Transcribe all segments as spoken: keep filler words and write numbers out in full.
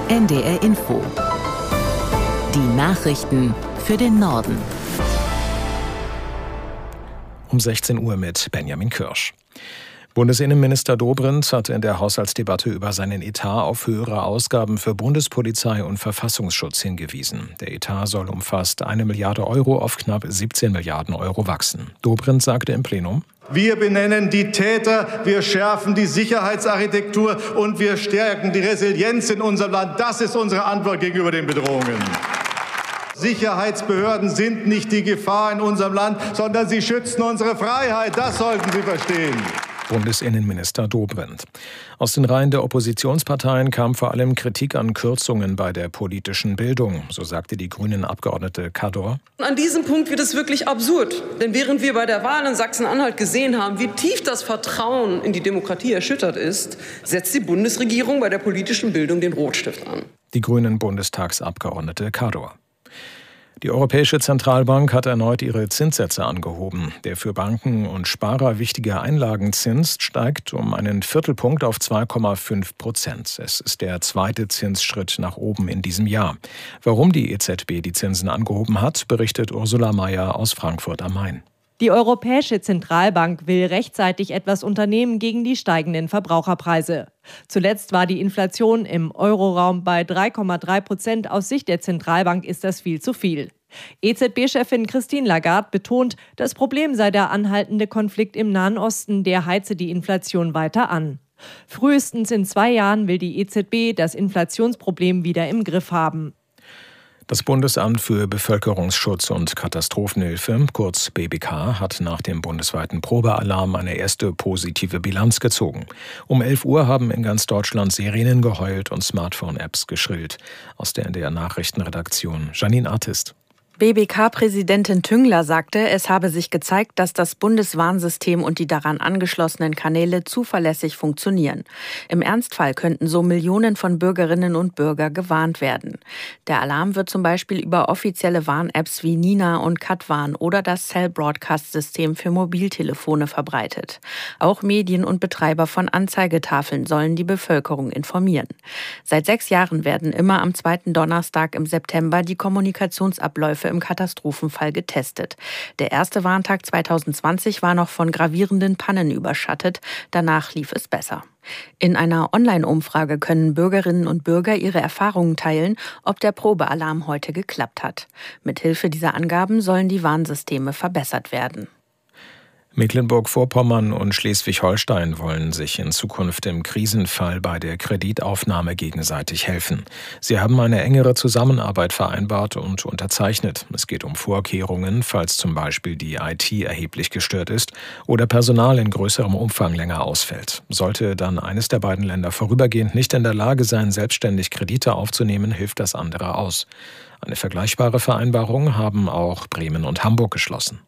N D R Info. Die Nachrichten für den Norden. Um sechzehn Uhr mit Benjamin Kirsch. Bundesinnenminister Dobrindt hat in der Haushaltsdebatte über seinen Etat auf höhere Ausgaben für Bundespolizei und Verfassungsschutz hingewiesen. Der Etat soll um fast eine Milliarde Euro auf knapp siebzehn Milliarden Euro wachsen. Dobrindt sagte im Plenum: Wir benennen die Täter, wir schärfen die Sicherheitsarchitektur und wir stärken die Resilienz in unserem Land. Das ist unsere Antwort gegenüber den Bedrohungen. Sicherheitsbehörden sind nicht die Gefahr in unserem Land, sondern sie schützen unsere Freiheit. Das sollten Sie verstehen. Bundesinnenminister Dobrindt. Aus den Reihen der Oppositionsparteien kam vor allem Kritik an Kürzungen bei der politischen Bildung, so sagte die Grünen-Abgeordnete Kador. An diesem Punkt wird es wirklich absurd, denn während wir bei der Wahl in Sachsen-Anhalt gesehen haben, wie tief das Vertrauen in die Demokratie erschüttert ist, setzt die Bundesregierung bei der politischen Bildung den Rotstift an. Die Grünen-Bundestagsabgeordnete Kador. Die Europäische Zentralbank hat erneut ihre Zinssätze angehoben. Der für Banken und Sparer wichtige Einlagenzins steigt um einen Viertelpunkt auf zwei Komma fünf Prozent. Es ist der zweite Zinsschritt nach oben in diesem Jahr. Warum die E Z B die Zinsen angehoben hat, berichtet Ursula Mayer aus Frankfurt am Main. Die Europäische Zentralbank will rechtzeitig etwas unternehmen gegen die steigenden Verbraucherpreise. Zuletzt war die Inflation im Euroraum bei drei Komma drei Prozent. Aus Sicht der Zentralbank ist das viel zu viel. E Z B-Chefin Christine Lagarde betont, das Problem sei der anhaltende Konflikt im Nahen Osten, der heize die Inflation weiter an. Frühestens in zwei Jahren will die E Z B das Inflationsproblem wieder im Griff haben. Das Bundesamt für Bevölkerungsschutz und Katastrophenhilfe, kurz B B K, hat nach dem bundesweiten Probealarm eine erste positive Bilanz gezogen. Um elf Uhr haben in ganz Deutschland Sirenen geheult und Smartphone-Apps geschrillt. Aus der N D R-Nachrichtenredaktion Janine Artist. B B K-Präsidentin Tüngler sagte, es habe sich gezeigt, dass das Bundeswarnsystem und die daran angeschlossenen Kanäle zuverlässig funktionieren. Im Ernstfall könnten so Millionen von Bürgerinnen und Bürgern gewarnt werden. Der Alarm wird zum Beispiel über offizielle Warn-Apps wie Nina und Katwarn oder das Cell-Broadcast-System für Mobiltelefone verbreitet. Auch Medien und Betreiber von Anzeigetafeln sollen die Bevölkerung informieren. Seit sechs Jahren werden immer am zweiten Donnerstag im September die Kommunikationsabläufe im Katastrophenfall getestet. Der erste Warntag zwanzig zwanzig war noch von gravierenden Pannen überschattet. Danach lief es besser. In einer Online-Umfrage können Bürgerinnen und Bürger ihre Erfahrungen teilen, ob der Probealarm heute geklappt hat. Mithilfe dieser Angaben sollen die Warnsysteme verbessert werden. Mecklenburg-Vorpommern und Schleswig-Holstein wollen sich in Zukunft im Krisenfall bei der Kreditaufnahme gegenseitig helfen. Sie haben eine engere Zusammenarbeit vereinbart und unterzeichnet. Es geht um Vorkehrungen, falls zum Beispiel die I T erheblich gestört ist oder Personal in größerem Umfang länger ausfällt. Sollte dann eines der beiden Länder vorübergehend nicht in der Lage sein, selbstständig Kredite aufzunehmen, hilft das andere aus. Eine vergleichbare Vereinbarung haben auch Bremen und Hamburg geschlossen.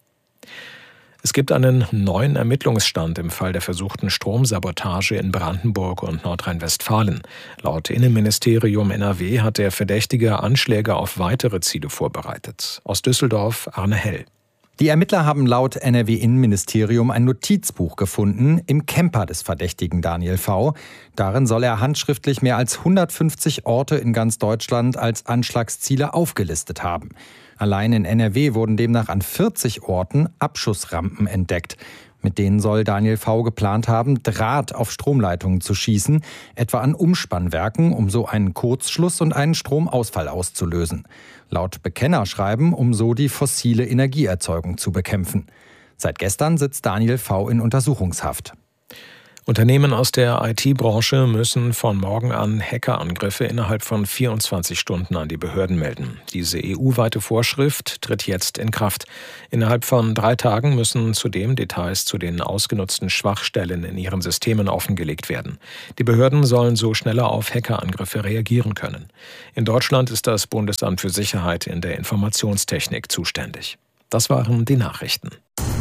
Es gibt einen neuen Ermittlungsstand im Fall der versuchten Stromsabotage in Brandenburg und Nordrhein-Westfalen. Laut Innenministerium N R W hat der Verdächtige Anschläge auf weitere Ziele vorbereitet. Aus Düsseldorf Arne Hell. Die Ermittler haben laut N R W-Innenministerium ein Notizbuch gefunden im Camper des Verdächtigen Daniel V. Darin soll er handschriftlich mehr als hundertfünfzig Orte in ganz Deutschland als Anschlagsziele aufgelistet haben. Allein in N R W wurden demnach an vierzig Orten Abschussrampen entdeckt. Mit denen soll Daniel V. geplant haben, Draht auf Stromleitungen zu schießen, etwa an Umspannwerken, um so einen Kurzschluss und einen Stromausfall auszulösen. Laut Bekennerschreiben, um so die fossile Energieerzeugung zu bekämpfen. Seit gestern sitzt Daniel V. in Untersuchungshaft. Unternehmen aus der I T-Branche müssen von morgen an Hackerangriffe innerhalb von vierundzwanzig Stunden an die Behörden melden. Diese E U-weite Vorschrift tritt jetzt in Kraft. Innerhalb von drei Tagen müssen zudem Details zu den ausgenutzten Schwachstellen in ihren Systemen offengelegt werden. Die Behörden sollen so schneller auf Hackerangriffe reagieren können. In Deutschland ist das Bundesamt für Sicherheit in der Informationstechnik zuständig. Das waren die Nachrichten.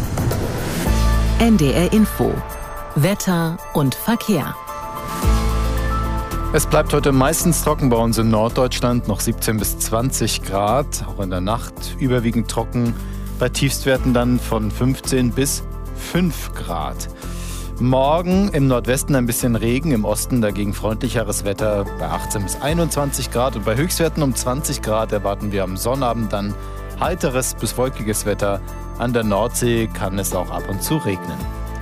N D R Info. Wetter und Verkehr. Es bleibt heute meistens trocken bei uns in Norddeutschland, noch siebzehn bis zwanzig Grad, auch in der Nacht überwiegend trocken, bei Tiefstwerten dann von fünfzehn bis fünf Grad. Morgen im Nordwesten ein bisschen Regen, im Osten dagegen freundlicheres Wetter bei achtzehn bis einundzwanzig Grad. Und bei Höchstwerten um zwanzig Grad erwarten wir am Sonnabend dann heiteres bis wolkiges Wetter. An der Nordsee kann es auch ab und zu regnen.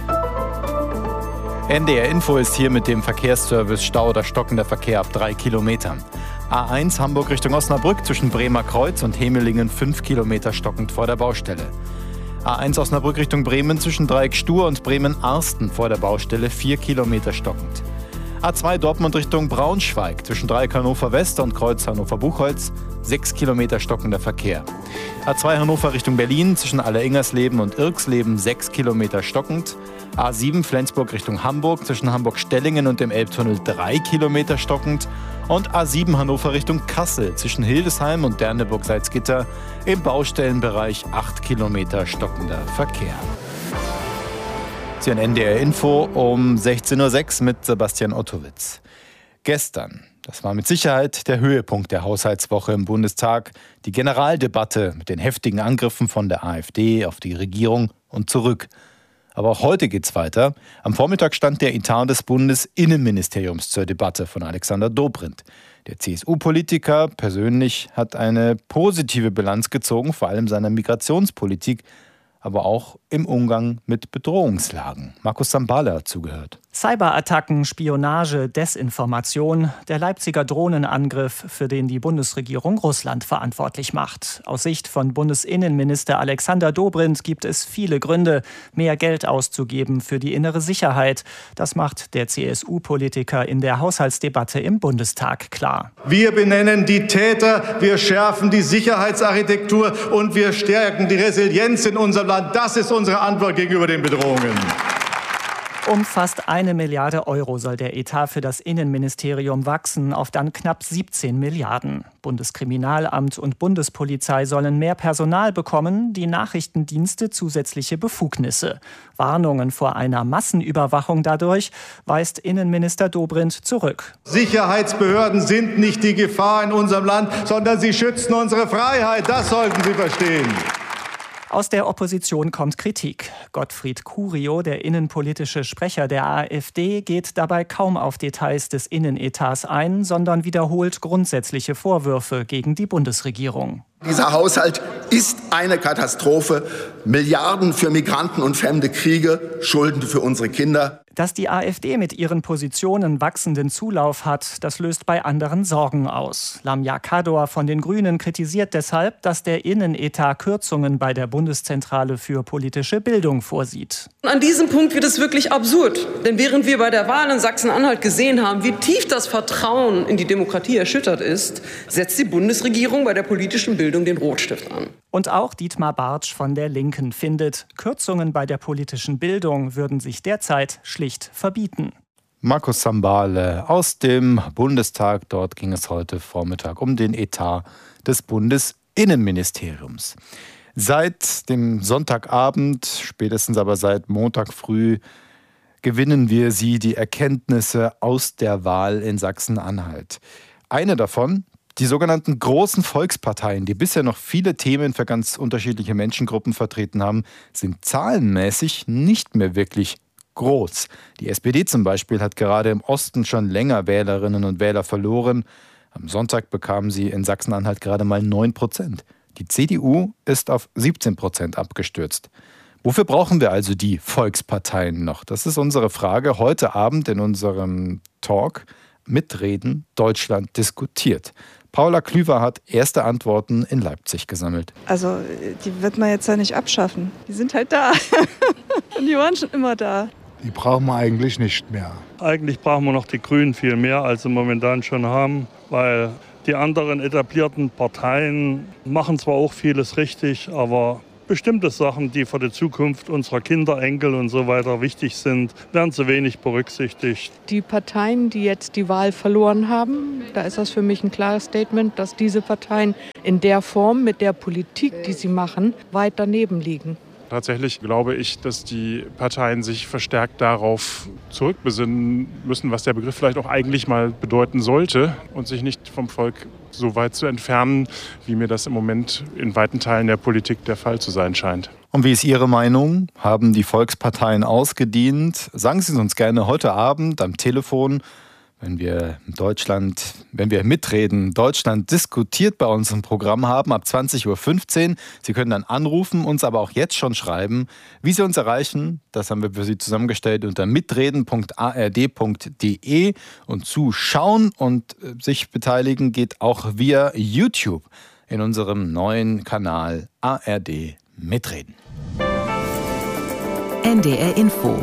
N D R Info ist hier mit dem Verkehrsservice Stau oder stockender Verkehr ab drei Kilometern. A eins Hamburg Richtung Osnabrück zwischen Bremer Kreuz und Hemelingen fünf Kilometer stockend vor der Baustelle. A eins Osnabrück Richtung Bremen zwischen Dreieck Stur und Bremen-Arsten vor der Baustelle vier Kilometer stockend. A zwei Dortmund Richtung Braunschweig zwischen Dreieck Hannover West und Kreuz Hannover-Buchholz sechs Kilometer stockender Verkehr. A zwei Hannover Richtung Berlin zwischen Alleringersleben und Irksleben sechs Kilometer stockend. A sieben Flensburg Richtung Hamburg zwischen Hamburg-Stellingen und dem Elbtunnel drei Kilometer stockend. Und A sieben Hannover Richtung Kassel zwischen Hildesheim und Derneburg-Salzgitter im Baustellenbereich acht Kilometer stockender Verkehr. Sie hören N D R Info um sechzehn Uhr sechs mit Sebastian Ottowitz. Gestern, das war mit Sicherheit der Höhepunkt der Haushaltswoche im Bundestag, die Generaldebatte mit den heftigen Angriffen von der AfD auf die Regierung und zurück. Aber auch heute geht's weiter. Am Vormittag stand der Etat des Bundesinnenministeriums zur Debatte von Alexander Dobrindt. Der C S U-Politiker persönlich hat eine positive Bilanz gezogen, vor allem seiner Migrationspolitik, aber auch im Umgang mit Bedrohungslagen. Markus Sambale hat zugehört. Cyberattacken, Spionage, Desinformation, der Leipziger Drohnenangriff, für den die Bundesregierung Russland verantwortlich macht. Aus Sicht von Bundesinnenminister Alexander Dobrindt gibt es viele Gründe, mehr Geld auszugeben für die innere Sicherheit. Das macht der C S U-Politiker in der Haushaltsdebatte im Bundestag klar. Wir benennen die Täter, wir schärfen die Sicherheitsarchitektur und wir stärken die Resilienz in unserem Land. Das ist unsere Antwort gegenüber den Bedrohungen. Um fast eine Milliarde Euro soll der Etat für das Innenministerium wachsen, auf dann knapp siebzehn Milliarden. Bundeskriminalamt und Bundespolizei sollen mehr Personal bekommen, die Nachrichtendienste zusätzliche Befugnisse. Warnungen vor einer Massenüberwachung dadurch weist Innenminister Dobrindt zurück. Sicherheitsbehörden sind nicht die Gefahr in unserem Land, sondern sie schützen unsere Freiheit. Das sollten Sie verstehen. Aus der Opposition kommt Kritik. Gottfried Curio, der innenpolitische Sprecher der AfD, geht dabei kaum auf Details des Innenetats ein, sondern wiederholt grundsätzliche Vorwürfe gegen die Bundesregierung. Dieser Haushalt ist eine Katastrophe. Milliarden für Migranten und fremde Kriege, Schulden für unsere Kinder. Dass die AfD mit ihren Positionen wachsenden Zulauf hat, das löst bei anderen Sorgen aus. Lamia Kador von den Grünen kritisiert deshalb, dass der Innenetat Kürzungen bei der Bundeszentrale für politische Bildung vorsieht. An diesem Punkt wird es wirklich absurd. Denn während wir bei der Wahl in Sachsen-Anhalt gesehen haben, wie tief das Vertrauen in die Demokratie erschüttert ist, setzt die Bundesregierung bei der politischen Bildung den Rotstift an. Und auch Dietmar Bartsch von der Linken findet, Kürzungen bei der politischen Bildung würden sich derzeit schlicht verbieten. Markus Sambale aus dem Bundestag. Dort ging es heute Vormittag um den Etat des Bundesinnenministeriums. Seit dem Sonntagabend, spätestens aber seit Montag früh, gewinnen wir Sie die Erkenntnisse aus der Wahl in Sachsen-Anhalt. Eine davon, die sogenannten großen Volksparteien, die bisher noch viele Themen für ganz unterschiedliche Menschengruppen vertreten haben, sind zahlenmäßig nicht mehr wirklich groß. Die S P D zum Beispiel hat gerade im Osten schon länger Wählerinnen und Wähler verloren. Am Sonntag bekamen sie in Sachsen-Anhalt gerade mal neun Prozent. Die C D U ist auf siebzehn Prozent abgestürzt. Wofür brauchen wir also die Volksparteien noch? Das ist unsere Frage heute Abend in unserem Talk Mitreden Deutschland diskutiert. Paula Klüver hat erste Antworten in Leipzig gesammelt. Also die wird man jetzt ja nicht abschaffen. Die sind halt da. Und die waren schon immer da. Die brauchen wir eigentlich nicht mehr. Eigentlich brauchen wir noch die Grünen viel mehr, als sie momentan schon haben. Weil die anderen etablierten Parteien machen zwar auch vieles richtig, aber bestimmte Sachen, die für die Zukunft unserer Kinder, Enkel und so weiter wichtig sind, werden zu wenig berücksichtigt. Die Parteien, die jetzt die Wahl verloren haben, da ist das für mich ein klares Statement, dass diese Parteien in der Form, mit der Politik, die sie machen, weit daneben liegen. Tatsächlich glaube ich, dass die Parteien sich verstärkt darauf zurückbesinnen müssen, was der Begriff vielleicht auch eigentlich mal bedeuten sollte und sich nicht vom Volk so weit zu entfernen, wie mir das im Moment in weiten Teilen der Politik der Fall zu sein scheint. Und wie ist Ihre Meinung? Haben die Volksparteien ausgedient? Sagen Sie es uns gerne heute Abend am Telefon, wenn wir in Deutschland, wenn wir mitreden, Deutschland diskutiert bei uns im Programm haben, ab zwanzig Uhr fünfzehn. Sie können dann anrufen, uns aber auch jetzt schon schreiben. Wie Sie uns erreichen, das haben wir für Sie zusammengestellt unter mitreden punkt a r d punkt d e. Und zuschauen und sich beteiligen geht auch via YouTube in unserem neuen Kanal A R D Mitreden. N D R Info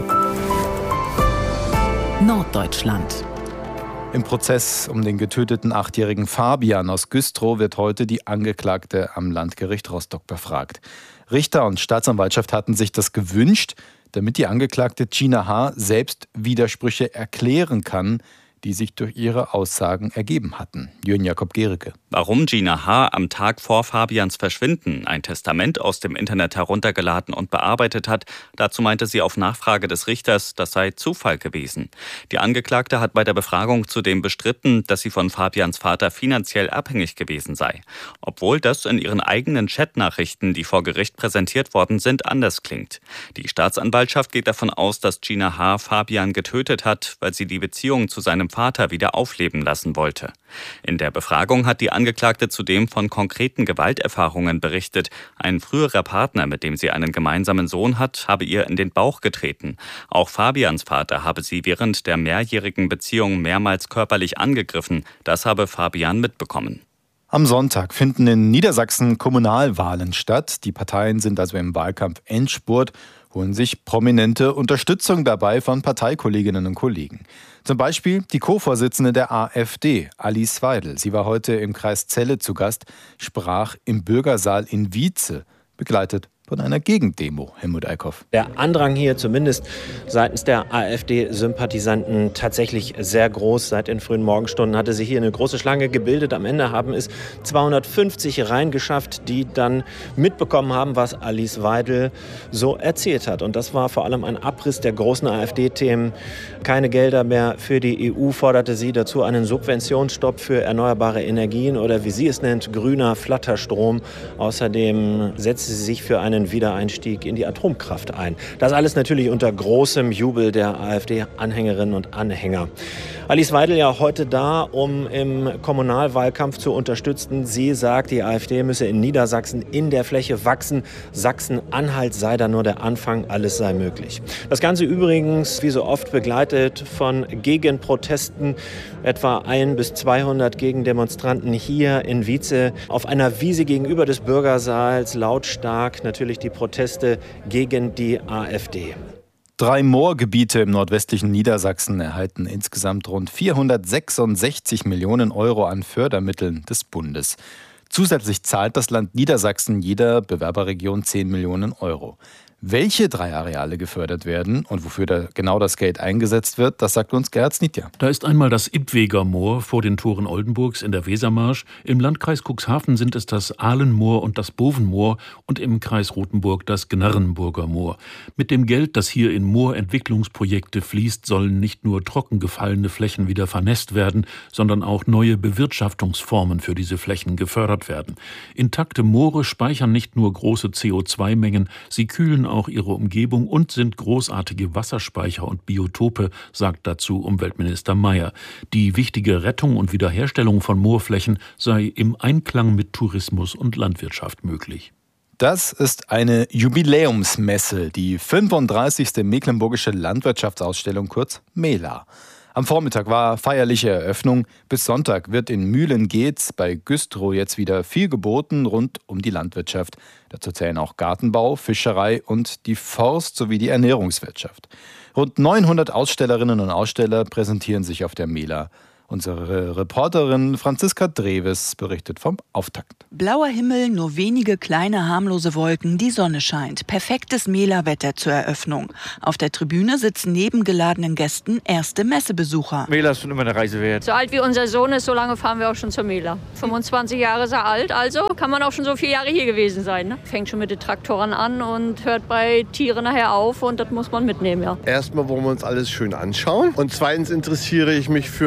Norddeutschland. Im Prozess um den getöteten achtjährigen Fabian aus Güstrow wird heute die Angeklagte am Landgericht Rostock befragt. Richter und Staatsanwaltschaft hatten sich das gewünscht, damit die Angeklagte Gina H. selbst Widersprüche erklären kann, die sich durch ihre Aussagen ergeben hatten. Jürgen Jakob Gericke. Warum Gina H. am Tag vor Fabians Verschwinden ein Testament aus dem Internet heruntergeladen und bearbeitet hat, dazu meinte sie auf Nachfrage des Richters, das sei Zufall gewesen. Die Angeklagte hat bei der Befragung zudem bestritten, dass sie von Fabians Vater finanziell abhängig gewesen sei. Obwohl das in ihren eigenen Chatnachrichten, die vor Gericht präsentiert worden sind, anders klingt. Die Staatsanwaltschaft geht davon aus, dass Gina H. Fabian getötet hat, weil sie die Beziehung zu seinem Vater wieder aufleben lassen wollte. In der Befragung hat die Angeklagte zudem von konkreten Gewalterfahrungen berichtet. Ein früherer Partner, mit dem sie einen gemeinsamen Sohn hat, habe ihr in den Bauch getreten. Auch Fabians Vater habe sie während der mehrjährigen Beziehung mehrmals körperlich angegriffen. Das habe Fabian mitbekommen. Am Sonntag finden in Niedersachsen Kommunalwahlen statt. Die Parteien sind also im Wahlkampf Endspurt, holen sich prominente Unterstützung dabei von Parteikolleginnen und Kollegen. Zum Beispiel die Co-Vorsitzende der AfD, Alice Weidel. Sie war heute im Kreis Celle zu Gast, sprach im Bürgersaal in Wietze, begleitet von einer Gegendemo, Helmut Eickhoff. Der Andrang hier zumindest seitens der AfD-Sympathisanten tatsächlich sehr groß. Seit den frühen Morgenstunden hatte sich hier eine große Schlange gebildet. Am Ende haben es zweihundertfünfzig reingeschafft, die dann mitbekommen haben, was Alice Weidel so erzählt hat. Und das war vor allem ein Abriss der großen AfD-Themen. Keine Gelder mehr für die E U forderte sie, dazu einen Subventionsstopp für erneuerbare Energien oder wie sie es nennt, grüner Flatterstrom. Außerdem setzte sie sich für einen Wiedereinstieg in die Atomkraft ein. Das alles natürlich unter großem Jubel der AfD-Anhängerinnen und Anhänger. Alice Weidel ja heute da, um im Kommunalwahlkampf zu unterstützen. Sie sagt, die AfD müsse in Niedersachsen in der Fläche wachsen. Sachsen-Anhalt sei da nur der Anfang, alles sei möglich. Das Ganze übrigens, wie so oft, begleitet von Gegenprotesten. Etwa ein bis zweihundert Gegendemonstranten hier in Wietze auf einer Wiese gegenüber des Bürgersaals, lautstark natürlich die Proteste gegen die AfD. Drei Moorgebiete im nordwestlichen Niedersachsen erhalten insgesamt rund vierhundertsechsundsechzig Millionen Euro an Fördermitteln des Bundes. Zusätzlich zahlt das Land Niedersachsen jeder Bewerberregion zehn Millionen Euro. Welche drei Areale gefördert werden und wofür da genau das Geld eingesetzt wird, das sagt uns Gerhard Snitja. Da ist einmal das Ippweger Moor vor den Toren Oldenburgs in der Wesermarsch. Im Landkreis Cuxhaven sind es das Ahlenmoor und das Bovenmoor und im Kreis Rothenburg das Gnarrenburger Moor. Mit dem Geld, das hier in Moorentwicklungsprojekte fließt, sollen nicht nur trockengefallene Flächen wieder vernässt werden, sondern auch neue Bewirtschaftungsformen für diese Flächen gefördert werden. Intakte Moore speichern nicht nur große C O zwei Mengen, sie kühlen auch ihre Umgebung und sind großartige Wasserspeicher und Biotope, sagt dazu Umweltminister Mayer. Die wichtige Rettung und Wiederherstellung von Moorflächen sei im Einklang mit Tourismus und Landwirtschaft möglich. Das ist eine Jubiläumsmesse, die fünfunddreißigste Mecklenburgische Landwirtschaftsausstellung, kurz MELA. Am Vormittag war feierliche Eröffnung. Bis Sonntag wird in Mühlengeetz bei Güstrow jetzt wieder viel geboten rund um die Landwirtschaft. Dazu zählen auch Gartenbau, Fischerei und die Forst- sowie die Ernährungswirtschaft. Rund neunhundert Ausstellerinnen und Aussteller präsentieren sich auf der MELA. Unsere Reporterin Franziska Dreves berichtet vom Auftakt. Blauer Himmel, nur wenige kleine harmlose Wolken, die Sonne scheint. Perfektes MELA-Wetter zur Eröffnung. Auf der Tribüne sitzen neben geladenen Gästen erste Messebesucher. MELA ist schon immer eine Reise wert. So alt wie unser Sohn ist, so lange fahren wir auch schon zur MELA. fünfundzwanzig Jahre ist er alt, also kann man auch schon so viele Jahre hier gewesen sein. Ne? Fängt schon mit den Traktoren an und hört bei Tieren nachher auf und das muss man mitnehmen, ja. Erstmal wollen wir uns alles schön anschauen und zweitens interessiere ich mich für ein Hühner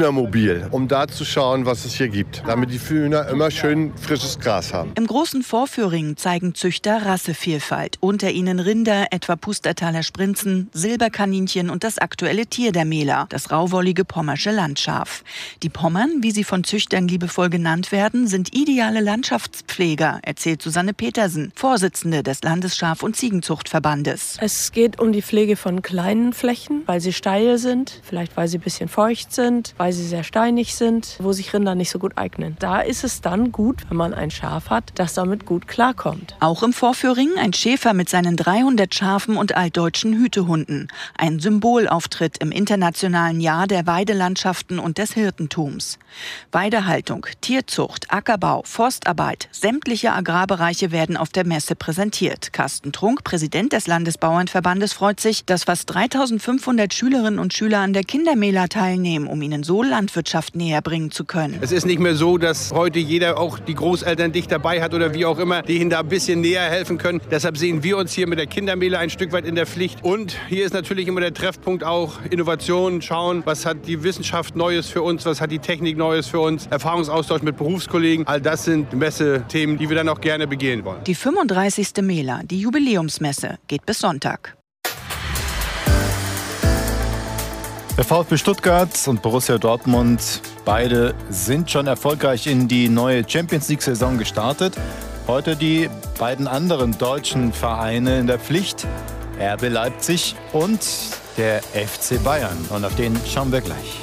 Hühnermobil, um da zu schauen, was es hier gibt, damit die Hühner immer schön frisches Gras haben. Im großen Vorführing zeigen Züchter Rassevielfalt. Unter ihnen Rinder, etwa Pustertaler Sprinzen, Silberkaninchen und das aktuelle Tier der Mähler, das rauwollige pommersche Landschaf. Die Pommern, wie sie von Züchtern liebevoll genannt werden, sind ideale Landschaftspfleger, erzählt Susanne Petersen, Vorsitzende des Landesschaf- und Ziegenzuchtverbandes. Es geht um die Pflege von kleinen Flächen, weil sie steil sind, vielleicht weil sie ein bisschen feucht sind, weil sie sehr steinig sind, wo sich Rinder nicht so gut eignen. Da ist es dann gut, wenn man ein Schaf hat, das damit gut klarkommt. Auch im Vorführing ein Schäfer mit seinen dreihundert Schafen und altdeutschen Hütehunden. Ein Symbolauftritt im internationalen Jahr der Weidelandschaften und des Hirtentums. Weidehaltung, Tierzucht, Ackerbau, Forstarbeit, sämtliche Agrarbereiche werden auf der Messe präsentiert. Carsten Trunk, Präsident des Landesbauernverbandes, freut sich, dass fast dreitausendfünfhundert Schülerinnen und Schüler an der Kindermähler teilnehmen, um ihnen so Landwirtschaft näher bringen zu können. Es ist nicht mehr so, dass heute jeder auch die Großeltern dicht dabei hat oder wie auch immer, die ihnen da ein bisschen näher helfen können. Deshalb sehen wir uns hier mit der Kindermähle ein Stück weit in der Pflicht. Und hier ist natürlich immer der Treffpunkt auch Innovation, schauen, was hat die Wissenschaft Neues für uns, was hat die Technik Neues für uns, Erfahrungsaustausch mit Berufskollegen. All das sind Messethemen, die wir dann auch gerne begehen wollen. Die fünfunddreißigste Mähler, die Jubiläumsmesse, geht bis Sonntag. Der VfB Stuttgart und Borussia Dortmund, beide sind schon erfolgreich in die neue Champions-League-Saison gestartet. Heute die beiden anderen deutschen Vereine in der Pflicht, R B Leipzig und der F C Bayern. Und auf den schauen wir gleich.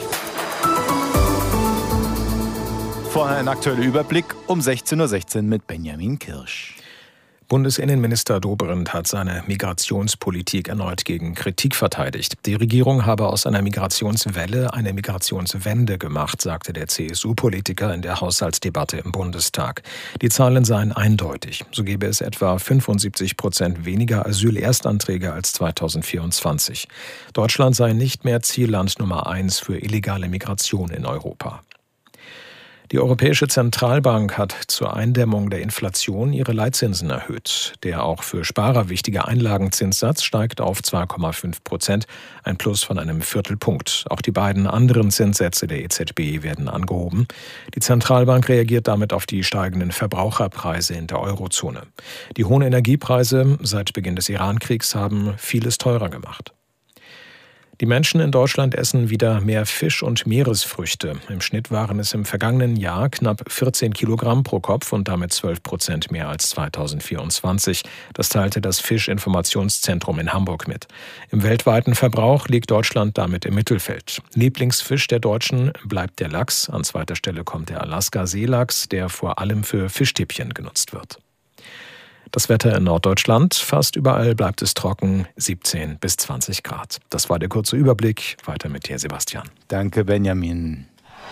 Vorher ein aktueller Überblick um sechzehn Uhr sechzehn mit Benjamin Kirsch. Bundesinnenminister Dobrindt hat seine Migrationspolitik erneut gegen Kritik verteidigt. Die Regierung habe aus einer Migrationswelle eine Migrationswende gemacht, sagte der C S U-Politiker in der Haushaltsdebatte im Bundestag. Die Zahlen seien eindeutig. So gebe es etwa fünfundsiebzig Prozent weniger Asylerstanträge als zweitausendvierundzwanzig. Deutschland sei nicht mehr Zielland Nummer eins für illegale Migration in Europa. Die Europäische Zentralbank hat zur Eindämmung der Inflation ihre Leitzinsen erhöht. Der auch für Sparer wichtige Einlagenzinssatz steigt auf zwei Komma fünf Prozent, ein Plus von einem Viertelpunkt. Auch die beiden anderen Zinssätze der E Z B werden angehoben. Die Zentralbank reagiert damit auf die steigenden Verbraucherpreise in der Eurozone. Die hohen Energiepreise seit Beginn des Iran-Kriegs haben vieles teurer gemacht. Die Menschen in Deutschland essen wieder mehr Fisch und Meeresfrüchte. Im Schnitt waren es im vergangenen Jahr knapp vierzehn Kilogramm pro Kopf und damit zwölf Prozent mehr als zweitausendvierundzwanzig. Das teilte das Fischinformationszentrum in Hamburg mit. Im weltweiten Verbrauch liegt Deutschland damit im Mittelfeld. Lieblingsfisch der Deutschen bleibt der Lachs. An zweiter Stelle kommt der Alaska-Seelachs, der vor allem für Fischstäbchen genutzt wird. Das Wetter in Norddeutschland, fast überall bleibt es trocken, siebzehn bis zwanzig Grad. Das war der kurze Überblick. Weiter mit dir, Sebastian. Danke, Benjamin.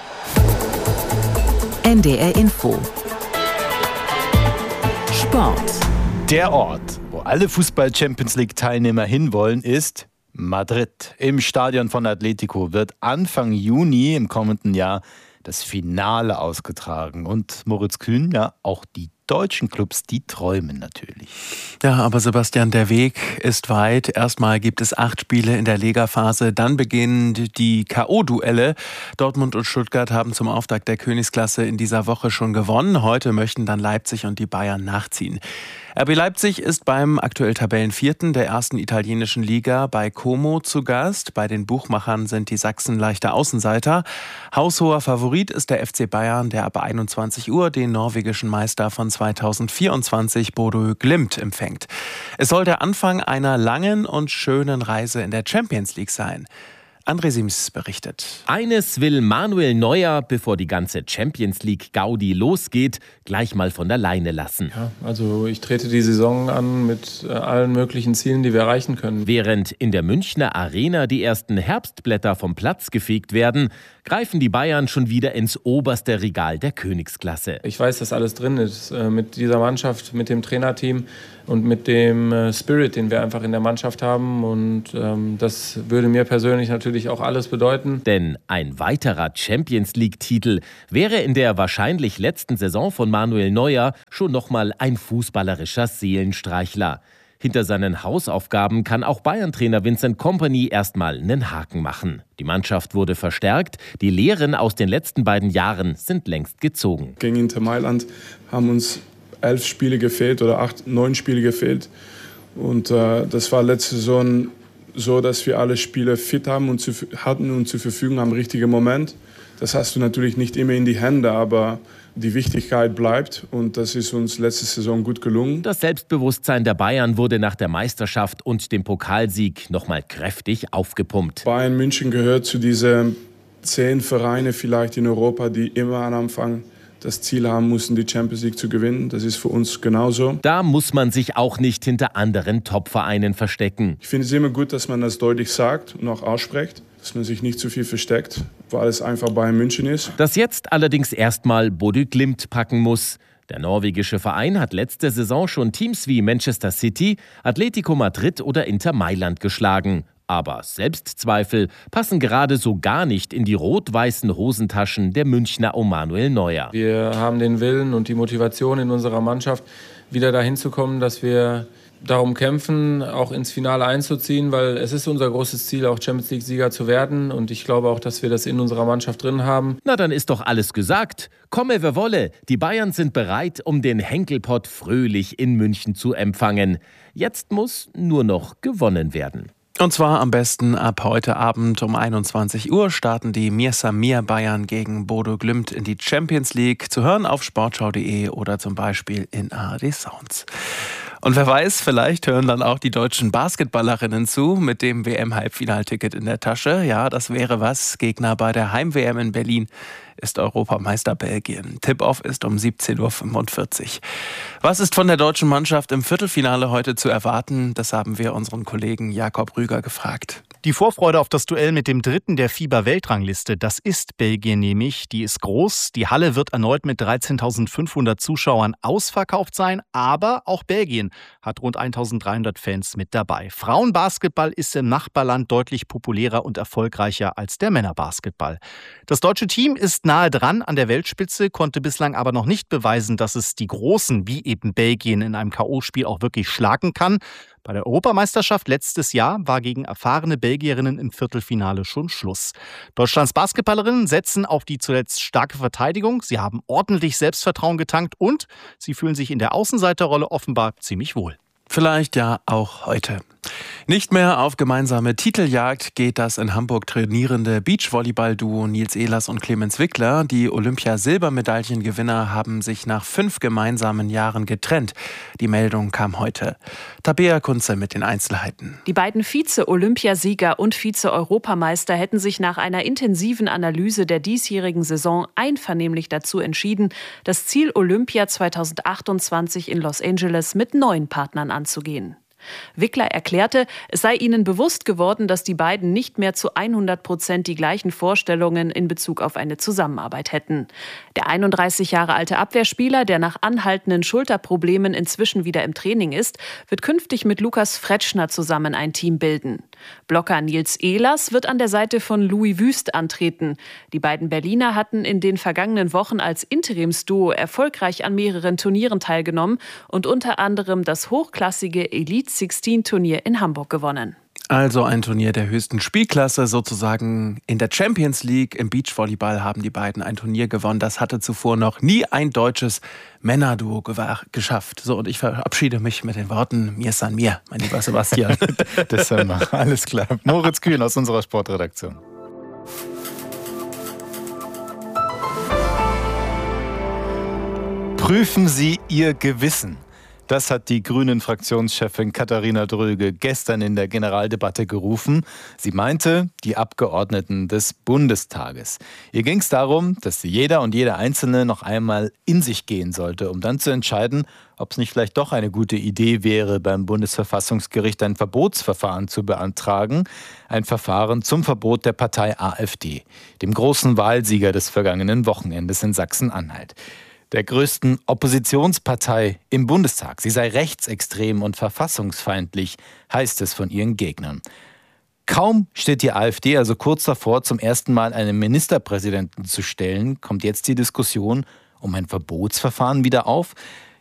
N D R Info. Sport. Der Ort, wo alle Fußball-Champions-League-Teilnehmer hinwollen, ist Madrid. Im Stadion von Atletico wird Anfang Juni im kommenden Jahr das Finale ausgetragen. Und Moritz Kühn, ja, auch die deutschen Clubs, die träumen natürlich. Ja, aber Sebastian, der Weg ist weit. Erstmal gibt es acht Spiele in der Ligaphase, dann beginnen die K O-Duelle. Dortmund und Stuttgart haben zum Auftakt der Königsklasse in dieser Woche schon gewonnen. Heute möchten dann Leipzig und die Bayern nachziehen. R B Leipzig ist beim aktuell Tabellenvierten der ersten italienischen Liga bei Como zu Gast. Bei den Buchmachern sind die Sachsen leichte Außenseiter. Haushoher Favorit ist der F C Bayern, der ab einundzwanzig Uhr den norwegischen Meister von zweitausendvierundzwanzig Bodø Glimt empfängt. Es soll der Anfang einer langen und schönen Reise in der Champions League sein. André Sims berichtet. Eines will Manuel Neuer, bevor die ganze Champions League Gaudi losgeht, gleich mal von der Leine lassen. Ja, also ich trete die Saison an mit äh, allen möglichen Zielen, die wir erreichen können. Während in der Münchner Arena die ersten Herbstblätter vom Platz gefegt werden, greifen die Bayern schon wieder ins oberste Regal der Königsklasse. Ich weiß, dass alles drin ist. Äh, mit dieser Mannschaft, mit dem Trainerteam und mit dem äh, Spirit, den wir einfach in der Mannschaft haben. Und ähm, das würde mir persönlich natürlich auch alles bedeuten. Denn ein weiterer Champions-League-Titel wäre in der wahrscheinlich letzten Saison von Manuel Neuer schon nochmal ein fußballerischer Seelenstreichler. Hinter seinen Hausaufgaben kann auch Bayern-Trainer Vincent Kompany erstmal einen Haken machen. Die Mannschaft wurde verstärkt, die Lehren aus den letzten beiden Jahren sind längst gezogen. Gegen Inter Mailand haben uns elf Spiele gefehlt oder acht, neun Spiele gefehlt. Und äh, das war letzte Saison so, dass wir alle Spieler fit haben und zu, hatten und zur Verfügung am richtigen Moment. Das hast du natürlich nicht immer in die Hände, aber die Wichtigkeit bleibt und das ist uns letzte Saison gut gelungen. Das Selbstbewusstsein der Bayern wurde nach der Meisterschaft und dem Pokalsieg nochmal kräftig aufgepumpt. Bayern München gehört zu diesen zehn Vereine vielleicht in Europa, die immer am Anfang das Ziel haben mussten, die Champions League zu gewinnen. Das ist für uns genauso. Da muss man sich auch nicht hinter anderen Top-Vereinen verstecken. Ich finde es immer gut, dass man das deutlich sagt und auch ausspricht, dass man sich nicht zu viel versteckt, weil es einfach Bayern München ist. Dass jetzt allerdings erstmal Bodø Glimt packen muss. Der norwegische Verein hat letzte Saison schon Teams wie Manchester City, Atletico Madrid oder Inter Mailand geschlagen. Aber Selbstzweifel passen gerade so gar nicht in die rot-weißen Hosentaschen der Münchner um Manuel Neuer. Wir haben den Willen und die Motivation in unserer Mannschaft, wieder dahin zu kommen, dass wir darum kämpfen, auch ins Finale einzuziehen, weil es ist unser großes Ziel, auch Champions League-Sieger zu werden. Und ich glaube auch, dass wir das in unserer Mannschaft drin haben. Na, dann ist doch alles gesagt. Komme, wer wolle. Die Bayern sind bereit, um den Henkelpott fröhlich in München zu empfangen. Jetzt muss nur noch gewonnen werden. Und zwar am besten ab heute Abend um einundzwanzig Uhr starten die Mir Samir Bayern gegen Bodø Glimt in die Champions League. Zu hören auf sportschau punkt de oder zum Beispiel in A R D Sounds. Und wer weiß, vielleicht hören dann auch die deutschen Basketballerinnen zu mit dem W M-Halbfinalticket in der Tasche. Ja, das wäre was. Gegner bei der Heim-W M in Berlin ist Europameister Belgien. Tip-Off ist um siebzehn Uhr fünfundvierzig. Was ist von der deutschen Mannschaft im Viertelfinale heute zu erwarten? Das haben wir unseren Kollegen Jakob Rüger gefragt. Die Vorfreude auf das Duell mit dem Dritten der FIBA-Weltrangliste, das ist Belgien nämlich, die ist groß. Die Halle wird erneut mit dreizehntausendfünfhundert Zuschauern ausverkauft sein, aber auch Belgien hat rund eintausenddreihundert Fans mit dabei. Frauenbasketball ist im Nachbarland deutlich populärer und erfolgreicher als der Männerbasketball. Das deutsche Team ist nahe dran an der Weltspitze, konnte bislang aber noch nicht beweisen, dass es die Großen wie eben Belgien in einem K O-Spiel auch wirklich schlagen kann. Bei der Europameisterschaft letztes Jahr war gegen erfahrene Belgierinnen im Viertelfinale schon Schluss. Deutschlands Basketballerinnen setzen auf die zuletzt starke Verteidigung. Sie haben ordentlich Selbstvertrauen getankt und sie fühlen sich in der Außenseiterrolle offenbar ziemlich wohl. Vielleicht ja auch heute. Nicht mehr auf gemeinsame Titeljagd geht das in Hamburg trainierende Beachvolleyball-Duo Nils Ehlers und Clemens Wickler. Die Olympia-Silbermedaillengewinner haben sich nach fünf gemeinsamen Jahren getrennt. Die Meldung kam heute. Tabea Kunze mit den Einzelheiten. Die beiden Vize-Olympiasieger und Vize-Europameister hätten sich nach einer intensiven Analyse der diesjährigen Saison einvernehmlich dazu entschieden, das Ziel Olympia zweitausendachtundzwanzig in Los Angeles mit neuen Partnern anzugehen. Wickler erklärte, es sei ihnen bewusst geworden, dass die beiden nicht mehr zu hundert Prozent die gleichen Vorstellungen in Bezug auf eine Zusammenarbeit hätten. Der einunddreißig Jahre alte Abwehrspieler, der nach anhaltenden Schulterproblemen inzwischen wieder im Training ist, wird künftig mit Lukas Fretschner zusammen ein Team bilden. Blocker Nils Ehlers wird an der Seite von Louis Wüst antreten. Die beiden Berliner hatten in den vergangenen Wochen als Interimsduo erfolgreich an mehreren Turnieren teilgenommen und unter anderem das hochklassige Elite sechzehn Turnier in Hamburg gewonnen. Also ein Turnier der höchsten Spielklasse, sozusagen in der Champions League. Im Beachvolleyball haben die beiden ein Turnier gewonnen. Das hatte zuvor noch nie ein deutsches Männerduo geschafft. So, und ich verabschiede mich mit den Worten Mir san mir, mein lieber Sebastian. Das haben wir. Alles klar. Moritz Kühn aus unserer Sportredaktion. Prüfen Sie Ihr Gewissen. Das hat die Grünen-Fraktionschefin Katharina Dröge gestern in der Generaldebatte gerufen. Sie meinte, die Abgeordneten des Bundestages. Ihr ging es darum, dass jeder und jede Einzelne noch einmal in sich gehen sollte, um dann zu entscheiden, ob es nicht vielleicht doch eine gute Idee wäre, beim Bundesverfassungsgericht ein Verbotsverfahren zu beantragen. Ein Verfahren zum Verbot der Partei AfD, dem großen Wahlsieger des vergangenen Wochenendes in Sachsen-Anhalt. Der größten Oppositionspartei im Bundestag. Sie sei rechtsextrem und verfassungsfeindlich, heißt es von ihren Gegnern. Kaum steht die AfD also kurz davor, zum ersten Mal einen Ministerpräsidenten zu stellen, kommt jetzt die Diskussion um ein Verbotsverfahren wieder auf.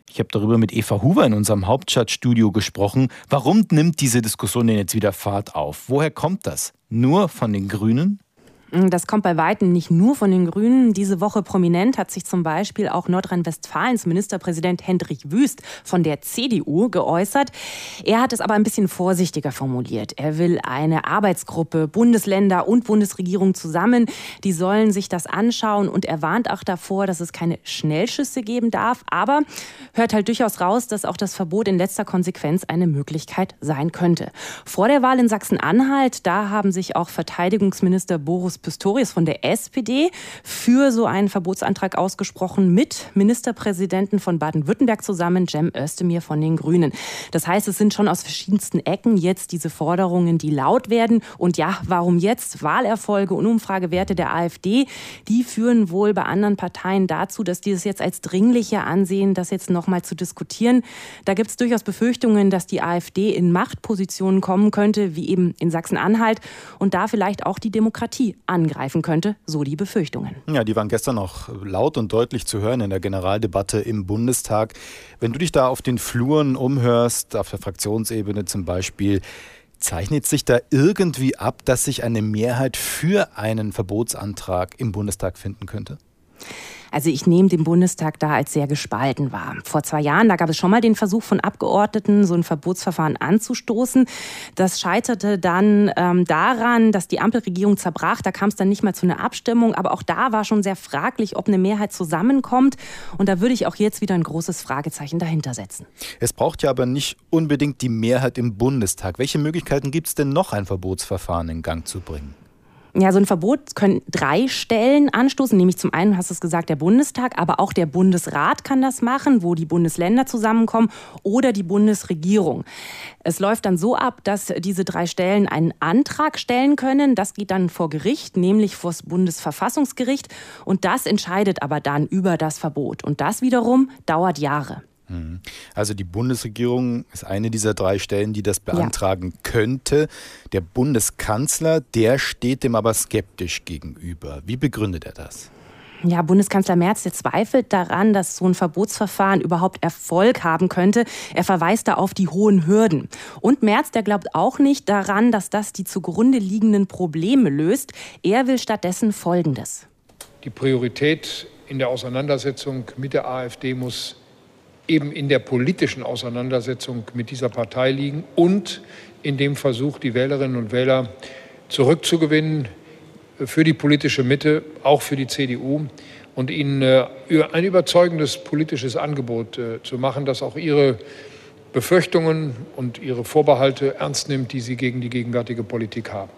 Ich habe darüber mit Eva Huber in unserem Hauptstadtstudio gesprochen. Warum nimmt diese Diskussion denn jetzt wieder Fahrt auf? Woher kommt das? Nur von den Grünen? Das kommt bei Weitem nicht nur von den Grünen. Diese Woche prominent hat sich zum Beispiel auch Nordrhein-Westfalens Ministerpräsident Hendrik Wüst von der C D U geäußert. Er hat es aber ein bisschen vorsichtiger formuliert. Er will eine Arbeitsgruppe, Bundesländer und Bundesregierung zusammen. Die sollen sich das anschauen und er warnt auch davor, dass es keine Schnellschüsse geben darf. Aber hört halt durchaus raus, dass auch das Verbot in letzter Konsequenz eine Möglichkeit sein könnte. Vor der Wahl in Sachsen-Anhalt, da haben sich auch Verteidigungsminister Boris Pistorius von der S P D für so einen Verbotsantrag ausgesprochen mit Ministerpräsidenten von Baden-Württemberg zusammen, Cem Özdemir von den Grünen. Das heißt, es sind schon aus verschiedensten Ecken jetzt diese Forderungen, die laut werden. Und ja, warum jetzt? Wahlerfolge und Umfragewerte der AfD, die führen wohl bei anderen Parteien dazu, dass die es jetzt als dringlicher ansehen, das jetzt nochmal zu diskutieren. Da gibt es durchaus Befürchtungen, dass die AfD in Machtpositionen kommen könnte, wie eben in Sachsen-Anhalt und da vielleicht auch die Demokratie angreifen könnte, so die Befürchtungen. Ja, die waren gestern noch laut und deutlich zu hören in der Generaldebatte im Bundestag. Wenn du dich da auf den Fluren umhörst, auf der Fraktionsebene zum Beispiel, zeichnet sich da irgendwie ab, dass sich eine Mehrheit für einen Verbotsantrag im Bundestag finden könnte? Also ich nehme den Bundestag da als sehr gespalten wahr. Vor zwei Jahren, da gab es schon mal den Versuch von Abgeordneten, so ein Verbotsverfahren anzustoßen. Das scheiterte dann ähm, daran, dass die Ampelregierung zerbrach. Da kam es dann nicht mal zu einer Abstimmung. Aber auch da war schon sehr fraglich, ob eine Mehrheit zusammenkommt. Und da würde ich auch jetzt wieder ein großes Fragezeichen dahinter setzen. Es braucht ja aber nicht unbedingt die Mehrheit im Bundestag. Welche Möglichkeiten gibt es denn noch, ein Verbotsverfahren in Gang zu bringen? Ja, so ein Verbot können drei Stellen anstoßen, nämlich zum einen, hast du es gesagt, der Bundestag, aber auch der Bundesrat kann das machen, wo die Bundesländer zusammenkommen oder die Bundesregierung. Es läuft dann so ab, dass diese drei Stellen einen Antrag stellen können. Das geht dann vor Gericht, nämlich vor das Bundesverfassungsgericht. Und das entscheidet aber dann über das Verbot. Und das wiederum dauert Jahre. Also die Bundesregierung ist eine dieser drei Stellen, die das beantragen ja. könnte. Der Bundeskanzler, der steht dem aber skeptisch gegenüber. Wie begründet er das? Ja, Bundeskanzler Merz, der zweifelt daran, dass so ein Verbotsverfahren überhaupt Erfolg haben könnte. Er verweist da auf die hohen Hürden. Und Merz, der glaubt auch nicht daran, dass das die zugrunde liegenden Probleme löst. Er will stattdessen Folgendes. Die Priorität in der Auseinandersetzung mit der AfD muss eben in der politischen Auseinandersetzung mit dieser Partei liegen und in dem Versuch, die Wählerinnen und Wähler zurückzugewinnen für die politische Mitte, auch für die C D U und ihnen ein überzeugendes politisches Angebot zu machen, das auch ihre Befürchtungen und ihre Vorbehalte ernst nimmt, die sie gegen die gegenwärtige Politik haben.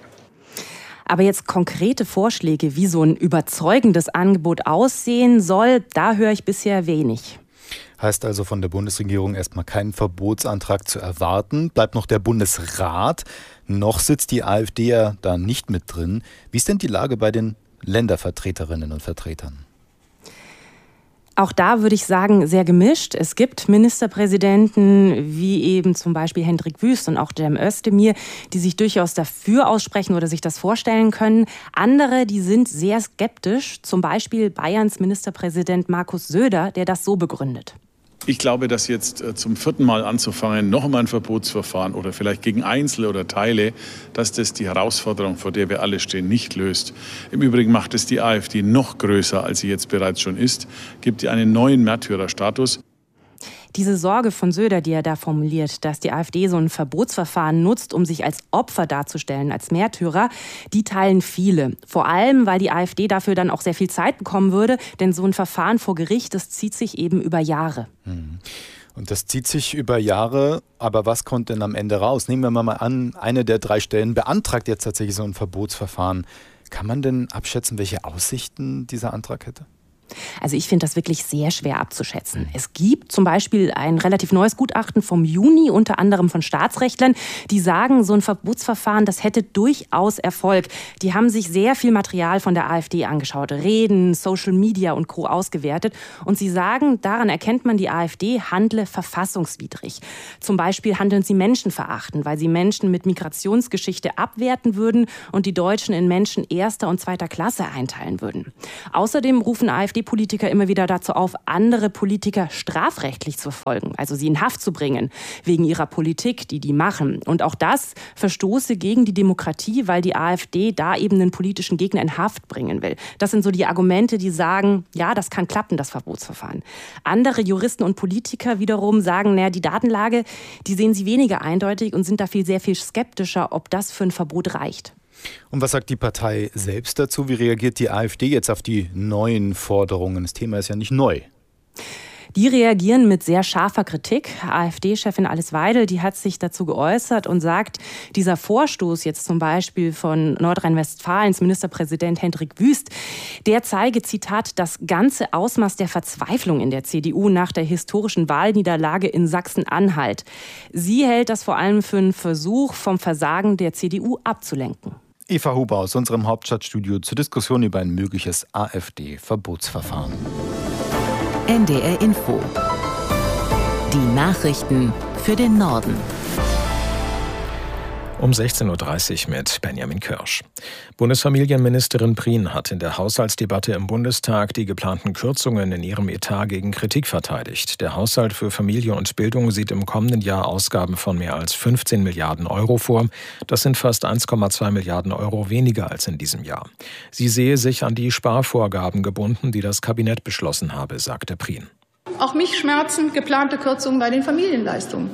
Aber jetzt konkrete Vorschläge, wie so ein überzeugendes Angebot aussehen soll, da höre ich bisher wenig. Heißt also von der Bundesregierung erstmal keinen Verbotsantrag zu erwarten. Bleibt noch der Bundesrat. Noch sitzt die AfD ja da nicht mit drin. Wie ist denn die Lage bei den Ländervertreterinnen und Vertretern? Auch da würde ich sagen, sehr gemischt. Es gibt Ministerpräsidenten wie eben zum Beispiel Hendrik Wüst und auch Cem Özdemir, die sich durchaus dafür aussprechen oder sich das vorstellen können. Andere, die sind sehr skeptisch, zum Beispiel Bayerns Ministerpräsident Markus Söder, der das so begründet. Ich glaube, dass jetzt äh, zum vierten Mal anzufangen, noch einmal ein Verbotsverfahren oder vielleicht gegen Einzelne oder Teile, dass das die Herausforderung, vor der wir alle stehen, nicht löst. Im Übrigen macht es die AfD noch größer, als sie jetzt bereits schon ist, gibt ihr einen neuen Märtyrerstatus. Diese Sorge von Söder, die er da formuliert, dass die AfD so ein Verbotsverfahren nutzt, um sich als Opfer darzustellen, als Märtyrer, die teilen viele. Vor allem, weil die AfD dafür dann auch sehr viel Zeit bekommen würde, denn so ein Verfahren vor Gericht, das zieht sich eben über Jahre. Und das zieht sich über Jahre, aber was kommt denn am Ende raus? Nehmen wir mal an, eine der drei Stellen beantragt jetzt tatsächlich so ein Verbotsverfahren. Kann man denn abschätzen, welche Aussichten dieser Antrag hätte? Also ich finde das wirklich sehr schwer abzuschätzen. Es gibt zum Beispiel ein relativ neues Gutachten vom Juni, unter anderem von Staatsrechtlern, die sagen, so ein Verbotsverfahren, das hätte durchaus Erfolg. Die haben sich sehr viel Material von der AfD angeschaut, Reden, Social Media und Co. ausgewertet. Und sie sagen, daran erkennt man, die AfD handle verfassungswidrig. Zum Beispiel handeln sie menschenverachtend, weil sie Menschen mit Migrationsgeschichte abwerten würden und die Deutschen in Menschen erster und zweiter Klasse einteilen würden. Außerdem rufen AfD Politiker Politiker immer wieder dazu auf, andere Politiker strafrechtlich zu verfolgen, also sie in Haft zu bringen, wegen ihrer Politik, die die machen. Und auch das verstoße gegen die Demokratie, weil die AfD da eben einen politischen Gegner in Haft bringen will. Das sind so die Argumente, die sagen, ja, das kann klappen, das Verbotsverfahren. Andere Juristen und Politiker wiederum sagen, naja, die Datenlage, die sehen sie weniger eindeutig und sind da viel, sehr viel skeptischer, ob das für ein Verbot reicht. Und was sagt die Partei selbst dazu? Wie reagiert die AfD jetzt auf die neuen Forderungen? Das Thema ist ja nicht neu. Die reagieren mit sehr scharfer Kritik. AfD-Chefin Alice Weidel, die hat sich dazu geäußert und sagt, dieser Vorstoß jetzt zum Beispiel von Nordrhein-Westfalens Ministerpräsident Hendrik Wüst, der zeige, Zitat, das ganze Ausmaß der Verzweiflung in der C D U nach der historischen Wahlniederlage in Sachsen-Anhalt. Sie hält das vor allem für einen Versuch, vom Versagen der C D U abzulenken. Eva Huber aus unserem Hauptstadtstudio zur Diskussion über ein mögliches AfD-Verbotsverfahren. N D R Info. Die Nachrichten für den Norden. Um sechzehn Uhr dreißig mit Benjamin Kirsch. Bundesfamilienministerin Prien hat in der Haushaltsdebatte im Bundestag die geplanten Kürzungen in ihrem Etat gegen Kritik verteidigt. Der Haushalt für Familie und Bildung sieht im kommenden Jahr Ausgaben von mehr als fünfzehn Milliarden Euro vor. Das sind fast eins Komma zwei Milliarden Euro weniger als in diesem Jahr. Sie sehe sich an die Sparvorgaben gebunden, die das Kabinett beschlossen habe, sagte Prien. Auch mich schmerzen geplante Kürzungen bei den Familienleistungen.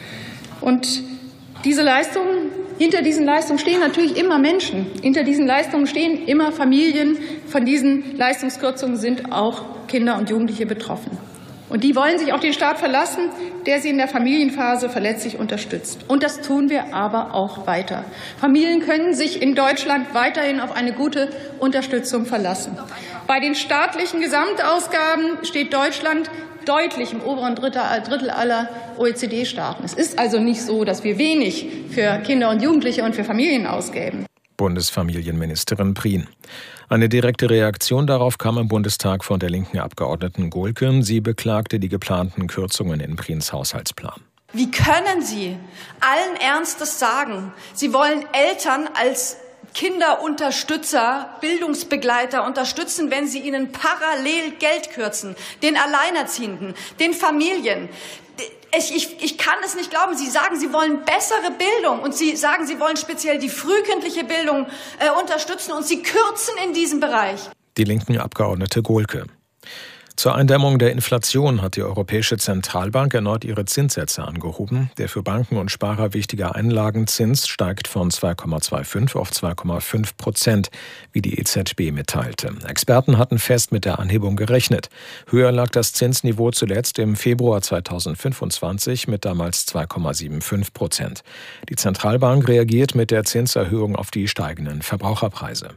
Und diese Leistungen, hinter diesen Leistungen stehen natürlich immer Menschen. Hinter diesen Leistungen stehen immer Familien. Von diesen Leistungskürzungen sind auch Kinder und Jugendliche betroffen. Und die wollen sich auf den Staat verlassen, der sie in der Familienphase verletzlich unterstützt. Und das tun wir aber auch weiter. Familien können sich in Deutschland weiterhin auf eine gute Unterstützung verlassen. Bei den staatlichen Gesamtausgaben steht Deutschland deutlich im oberen Drittel aller O E C D-Staaten. Es ist also nicht so, dass wir wenig für Kinder und Jugendliche und für Familien ausgeben. Bundesfamilienministerin Prien. Eine direkte Reaktion darauf kam im Bundestag von der linken Abgeordneten Gohlke. Sie beklagte die geplanten Kürzungen in Priens Haushaltsplan. Wie können Sie allen Ernstes sagen, Sie wollen Eltern als Kinderunterstützer, Bildungsbegleiter unterstützen, wenn Sie ihnen parallel Geld kürzen, den Alleinerziehenden, den Familien? Ich, ich, ich kann es nicht glauben. Sie sagen, Sie wollen bessere Bildung und Sie sagen, Sie wollen speziell die frühkindliche Bildung äh, unterstützen und Sie kürzen in diesem Bereich. Die linken Abgeordnete Gohlke. Zur Eindämmung der Inflation hat die Europäische Zentralbank erneut ihre Zinssätze angehoben. Der für Banken und Sparer wichtige Einlagenzins steigt von zwei Komma fünfundzwanzig auf zwei Komma fünf Prozent, wie die E Z B mitteilte. Experten hatten fest mit der Anhebung gerechnet. Höher lag das Zinsniveau zuletzt im Februar zweitausendfünfundzwanzig mit damals zwei Komma fünfundsiebzig Prozent. Die Zentralbank reagiert mit der Zinserhöhung auf die steigenden Verbraucherpreise.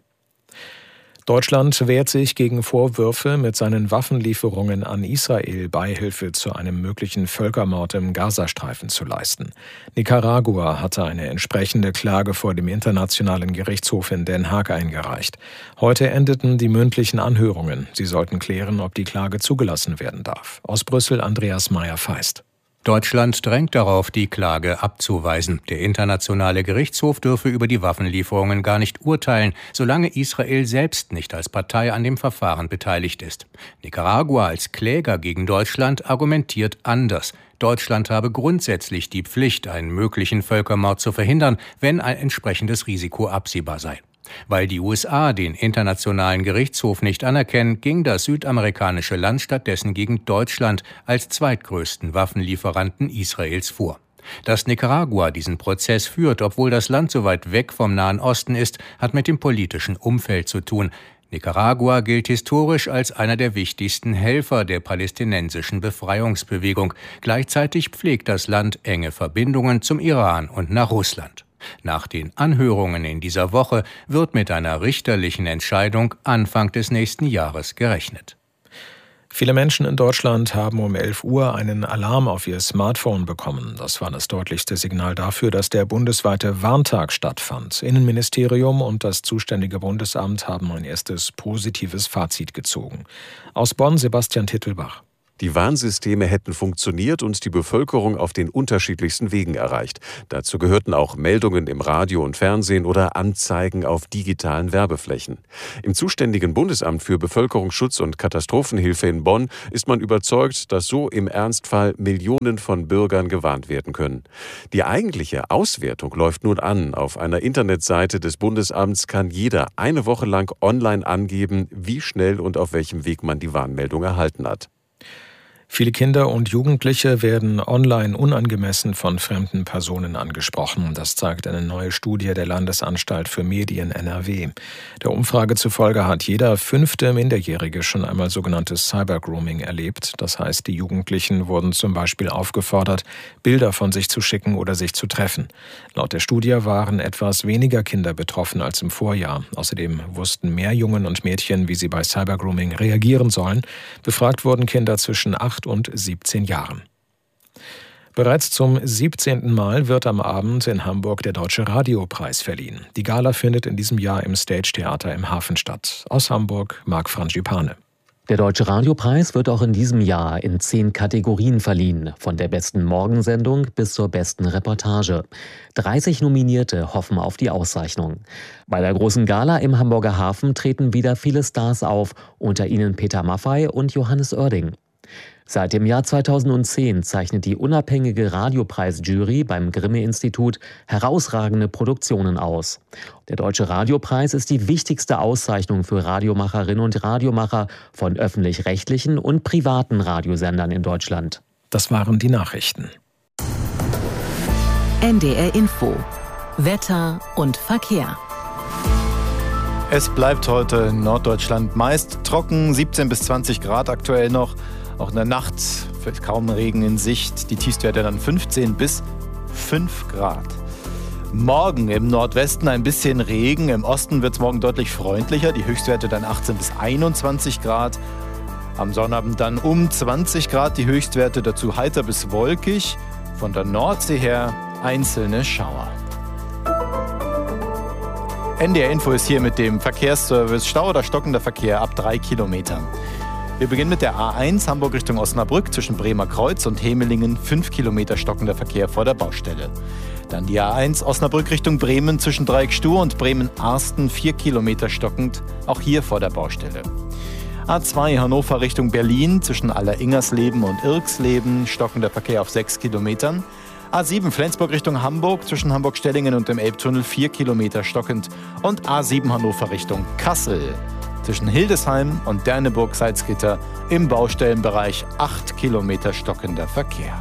Deutschland wehrt sich gegen Vorwürfe, mit seinen Waffenlieferungen an Israel Beihilfe zu einem möglichen Völkermord im Gazastreifen zu leisten. Nicaragua hatte eine entsprechende Klage vor dem Internationalen Gerichtshof in Den Haag eingereicht. Heute endeten die mündlichen Anhörungen. Sie sollten klären, ob die Klage zugelassen werden darf. Aus Brüssel Andreas Meyer-Feist. Deutschland drängt darauf, die Klage abzuweisen. Der Internationale Gerichtshof dürfe über die Waffenlieferungen gar nicht urteilen, solange Israel selbst nicht als Partei an dem Verfahren beteiligt ist. Nicaragua als Kläger gegen Deutschland argumentiert anders. Deutschland habe grundsätzlich die Pflicht, einen möglichen Völkermord zu verhindern, wenn ein entsprechendes Risiko absehbar sei. Weil die U S A den Internationalen Gerichtshof nicht anerkennen, ging das südamerikanische Land stattdessen gegen Deutschland als zweitgrößten Waffenlieferanten Israels vor. Dass Nicaragua diesen Prozess führt, obwohl das Land so weit weg vom Nahen Osten ist, hat mit dem politischen Umfeld zu tun. Nicaragua gilt historisch als einer der wichtigsten Helfer der palästinensischen Befreiungsbewegung. Gleichzeitig pflegt das Land enge Verbindungen zum Iran und nach Russland. Nach den Anhörungen in dieser Woche wird mit einer richterlichen Entscheidung Anfang des nächsten Jahres gerechnet. Viele Menschen in Deutschland haben um elf Uhr einen Alarm auf ihr Smartphone bekommen. Das war das deutlichste Signal dafür, dass der bundesweite Warntag stattfand. Innenministerium und das zuständige Bundesamt haben ein erstes positives Fazit gezogen. Aus Bonn Sebastian Tittelbach. Die Warnsysteme hätten funktioniert und die Bevölkerung auf den unterschiedlichsten Wegen erreicht. Dazu gehörten auch Meldungen im Radio und Fernsehen oder Anzeigen auf digitalen Werbeflächen. Im zuständigen Bundesamt für Bevölkerungsschutz und Katastrophenhilfe in Bonn ist man überzeugt, dass so im Ernstfall Millionen von Bürgern gewarnt werden können. Die eigentliche Auswertung läuft nun an. Auf einer Internetseite des Bundesamts kann jeder eine Woche lang online angeben, wie schnell und auf welchem Weg man die Warnmeldung erhalten hat. Viele Kinder und Jugendliche werden online unangemessen von fremden Personen angesprochen. Das zeigt eine neue Studie der Landesanstalt für Medien N R W. Der Umfrage zufolge hat jeder fünfte Minderjährige schon einmal sogenanntes Cybergrooming erlebt. Das heißt, die Jugendlichen wurden zum Beispiel aufgefordert, Bilder von sich zu schicken oder sich zu treffen. Laut der Studie waren etwas weniger Kinder betroffen als im Vorjahr. Außerdem wussten mehr Jungen und Mädchen, wie sie bei Cybergrooming reagieren sollen. Befragt wurden Kinder zwischen acht und siebzehn Jahren. Bereits zum siebzehnten Mal wird am Abend in Hamburg der Deutsche Radiopreis verliehen. Die Gala findet in diesem Jahr im Stage Theater im Hafen statt. Aus Hamburg, Marc Frangipane. Der Deutsche Radiopreis wird auch in diesem Jahr in zehn Kategorien verliehen, von der besten Morgensendung bis zur besten Reportage. dreißig Nominierte hoffen auf die Auszeichnung. Bei der großen Gala im Hamburger Hafen treten wieder viele Stars auf, unter ihnen Peter Maffay und Johannes Oerding. Seit dem Jahr zweitausendzehn zeichnet die unabhängige Radiopreisjury beim Grimme-Institut herausragende Produktionen aus. Der Deutsche Radiopreis ist die wichtigste Auszeichnung für Radiomacherinnen und Radiomacher von öffentlich-rechtlichen und privaten Radiosendern in Deutschland. Das waren die Nachrichten. N D R Info. Wetter und Verkehr. Es bleibt heute in Norddeutschland meist trocken, siebzehn bis zwanzig Grad aktuell noch. Auch in der Nacht fällt kaum Regen in Sicht. Die Tiefstwerte dann fünfzehn bis fünf Grad. Morgen im Nordwesten ein bisschen Regen. Im Osten wird es morgen deutlich freundlicher. Die Höchstwerte dann achtzehn bis einundzwanzig Grad. Am Sonnabend dann um zwanzig Grad die Höchstwerte. Dazu heiter bis wolkig. Von der Nordsee her einzelne Schauer. N D R Info ist hier mit dem Verkehrsservice. Stau oder stockender Verkehr ab drei Kilometern. Wir beginnen mit der A eins Hamburg Richtung Osnabrück zwischen Bremer Kreuz und Hemelingen. fünf Kilometer stockender Verkehr vor der Baustelle. Dann die A eins Osnabrück Richtung Bremen zwischen Dreieckstuhr und Bremen-Arsten. vier Kilometer stockend, auch hier vor der Baustelle. A zwei Hannover Richtung Berlin zwischen Alleringersleben und Irksleben. Stockender Verkehr auf sechs Kilometern. A sieben Flensburg Richtung Hamburg zwischen Hamburg-Stellingen und dem Elbtunnel. vier Kilometer stockend. Und A sieben Hannover Richtung Kassel. Zwischen Hildesheim und Derneburg-Salzgitter im Baustellenbereich acht Kilometer stockender Verkehr.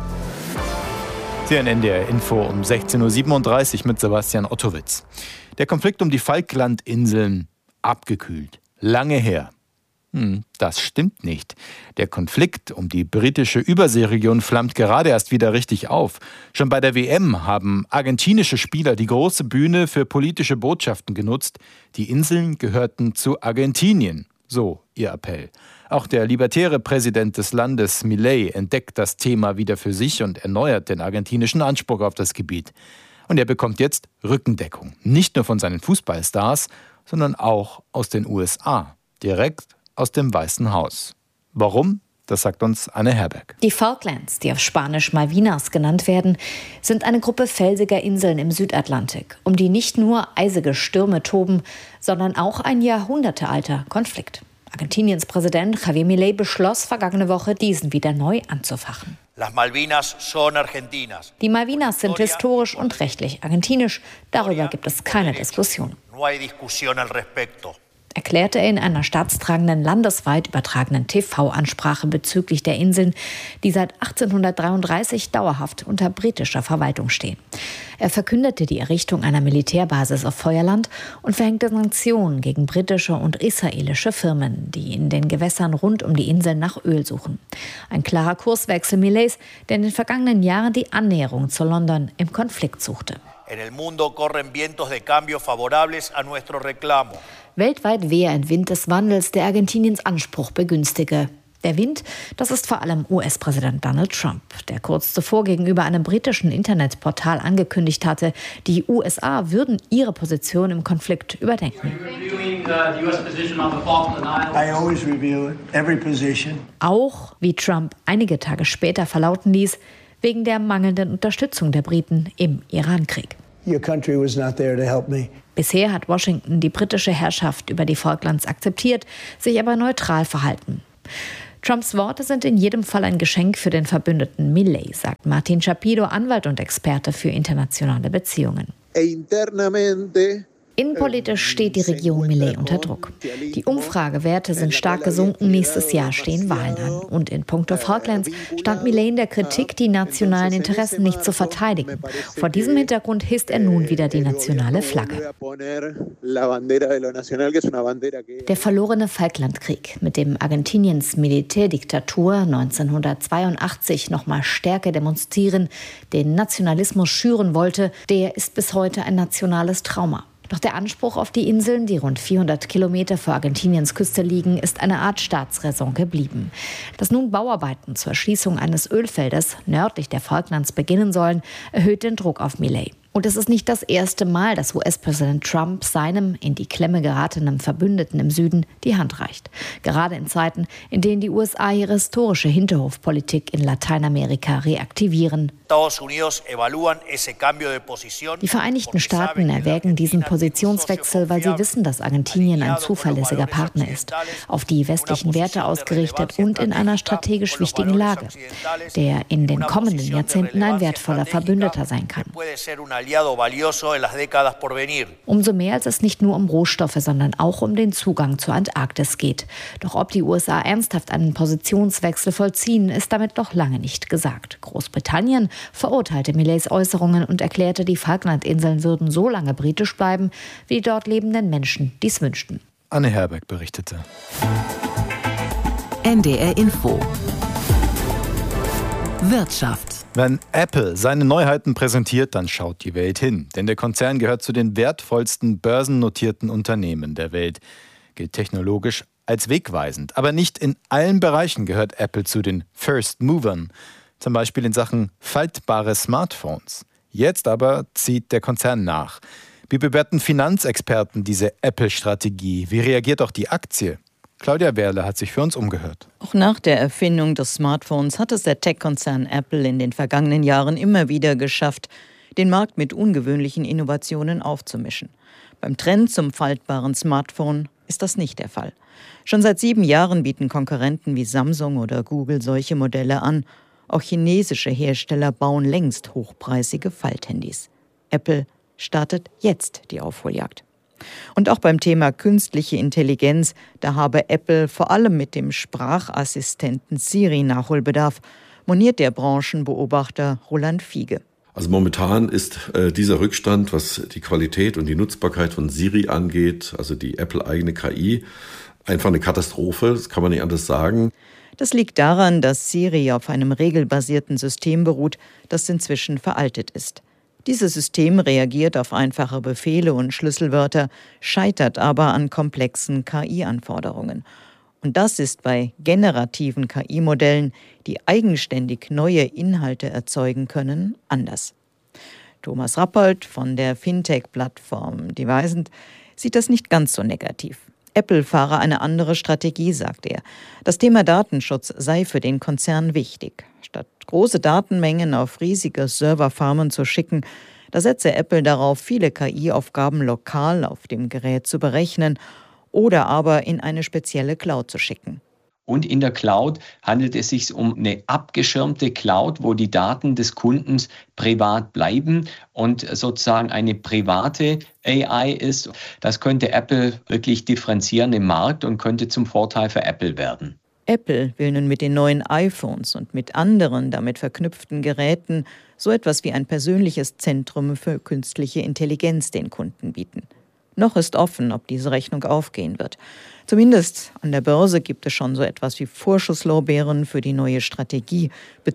C N N D R Info um sechzehn Uhr siebenunddreißig mit Sebastian Ottowitz. Der Konflikt um die Falklandinseln abgekühlt. Lange her. Hm, das stimmt nicht. Der Konflikt um die britische Überseeregion flammt gerade erst wieder richtig auf. Schon bei der W M haben argentinische Spieler die große Bühne für politische Botschaften genutzt. Die Inseln gehörten zu Argentinien. So ihr Appell. Auch der libertäre Präsident des Landes, Milei, entdeckt das Thema wieder für sich und erneuert den argentinischen Anspruch auf das Gebiet. Und er bekommt jetzt Rückendeckung. Nicht nur von seinen Fußballstars, sondern auch aus den U S A. Direkt aus dem Weißen Haus. Warum? Das sagt uns Anne Herberg. Die Falklands, die auf Spanisch Malvinas genannt werden, sind eine Gruppe felsiger Inseln im Südatlantik, um die nicht nur eisige Stürme toben, sondern auch ein jahrhundertealter Konflikt. Argentiniens Präsident Javier Milei beschloss vergangene Woche, diesen wieder neu anzufachen. Las Malvinas son argentinas. Die Malvinas sind historisch und rechtlich argentinisch. Darüber gibt es keine Diskussion. No hay discusión al respecto. Erklärte er in einer staatstragenden, landesweit übertragenen T V-Ansprache bezüglich der Inseln, die seit achtzehnhundertdreiunddreißig dauerhaft unter britischer Verwaltung stehen. Er verkündete die Errichtung einer Militärbasis auf Feuerland und verhängte Sanktionen gegen britische und israelische Firmen, die in den Gewässern rund um die Inseln nach Öl suchen. Ein klarer Kurswechsel Mileis, der in den vergangenen Jahren die Annäherung zu London im Konflikt suchte. En el mundo corren vientos de cambio favorables a nuestro reclamo. Weltweit wehe ein Wind des Wandels, der Argentiniens Anspruch begünstige. Der Wind, das ist vor allem U S-Präsident Donald Trump, der kurz zuvor gegenüber einem britischen Internetportal angekündigt hatte, die U S A würden ihre Position im Konflikt überdenken. Auch, wie Trump einige Tage später verlauten ließ, wegen der mangelnden Unterstützung der Briten im Irankrieg. Bisher hat Washington die britische Herrschaft über die Falklands akzeptiert, sich aber neutral verhalten. Trumps Worte sind in jedem Fall ein Geschenk für den Verbündeten Milley, sagt Martin Shapiro, Anwalt und Experte für internationale Beziehungen. Innenpolitisch steht die Region Milley unter Druck. Die Umfragewerte sind stark gesunken, nächstes Jahr stehen Wahlen an. Und in puncto Falklands stand Milley in der Kritik, die nationalen Interessen nicht zu verteidigen. Vor diesem Hintergrund hisst er nun wieder die nationale Flagge. Der verlorene Falklandkrieg, mit dem Argentiniens Militärdiktatur neunzehnhundertzweiundachtzig nochmal Stärke demonstrieren, den Nationalismus schüren wollte, der ist bis heute ein nationales Trauma. Doch der Anspruch auf die Inseln, die rund vierhundert Kilometer vor Argentiniens Küste liegen, ist eine Art Staatsräson geblieben. Dass nun Bauarbeiten zur Erschließung eines Ölfeldes nördlich der Falklands beginnen sollen, erhöht den Druck auf Milley. Und es ist nicht das erste Mal, dass U S-Präsident Trump seinem in die Klemme geratenen Verbündeten im Süden die Hand reicht. Gerade in Zeiten, in denen die U S A ihre historische Hinterhofpolitik in Lateinamerika reaktivieren. Die Vereinigten Staaten erwägen diesen Positionswechsel, weil sie wissen, dass Argentinien ein zuverlässiger Partner ist, auf die westlichen Werte ausgerichtet und in einer strategisch wichtigen Lage, der in den kommenden Jahrzehnten ein wertvoller Verbündeter sein kann. Umso mehr, als es nicht nur um Rohstoffe, sondern auch um den Zugang zur Antarktis geht. Doch ob die U S A ernsthaft einen Positionswechsel vollziehen, ist damit noch lange nicht gesagt. Großbritannien verurteilte Milleys Äußerungen und erklärte, die Falklandinseln würden so lange britisch bleiben, wie die dort lebenden Menschen dies wünschten. Anne Herberg berichtete. N D R Info. Wirtschaft. Wenn Apple seine Neuheiten präsentiert, dann schaut die Welt hin. Denn der Konzern gehört zu den wertvollsten börsennotierten Unternehmen der Welt. Gilt technologisch als wegweisend. Aber nicht in allen Bereichen gehört Apple zu den First Movern. Zum Beispiel in Sachen faltbare Smartphones. Jetzt aber zieht der Konzern nach. Wie bewerten Finanzexperten diese Apple-Strategie? Wie reagiert auch die Aktie? Claudia Werle hat sich für uns umgehört. Auch nach der Erfindung des Smartphones hat es der Tech-Konzern Apple in den vergangenen Jahren immer wieder geschafft, den Markt mit ungewöhnlichen Innovationen aufzumischen. Beim Trend zum faltbaren Smartphone ist das nicht der Fall. Schon seit sieben Jahren bieten Konkurrenten wie Samsung oder Google solche Modelle an. Auch chinesische Hersteller bauen längst hochpreisige Falthandys. Apple startet jetzt die Aufholjagd. Und auch beim Thema künstliche Intelligenz, da habe Apple vor allem mit dem Sprachassistenten Siri Nachholbedarf, moniert der Branchenbeobachter Roland Fiege. Also momentan ist äh, dieser Rückstand, was die Qualität und die Nutzbarkeit von Siri angeht, also die Apple-eigene K I, einfach eine Katastrophe, das kann man nicht anders sagen. Das liegt daran, dass Siri auf einem regelbasierten System beruht, das inzwischen veraltet ist. Dieses System reagiert auf einfache Befehle und Schlüsselwörter, scheitert aber an komplexen K I-Anforderungen. Und das ist bei generativen K I-Modellen, die eigenständig neue Inhalte erzeugen können, anders. Thomas Rappold von der Fintech-Plattform Devisant sieht das nicht ganz so negativ. Apple fahre eine andere Strategie, sagt er. Das Thema Datenschutz sei für den Konzern wichtig. Statt große Datenmengen auf riesige Serverfarmen zu schicken, da setze Apple darauf, viele K I-Aufgaben lokal auf dem Gerät zu berechnen oder aber in eine spezielle Cloud zu schicken. Und in der Cloud handelt es sich um eine abgeschirmte Cloud, wo die Daten des Kunden privat bleiben und sozusagen eine private A I ist. Das könnte Apple wirklich differenzieren im Markt und könnte zum Vorteil für Apple werden. Apple will nun mit den neuen iPhones und mit anderen damit verknüpften Geräten so etwas wie ein persönliches Zentrum für künstliche Intelligenz den Kunden bieten. Noch ist offen, ob diese Rechnung aufgehen wird. Zumindest an der Börse gibt es schon so etwas wie Vorschusslorbeeren für die neue Strategie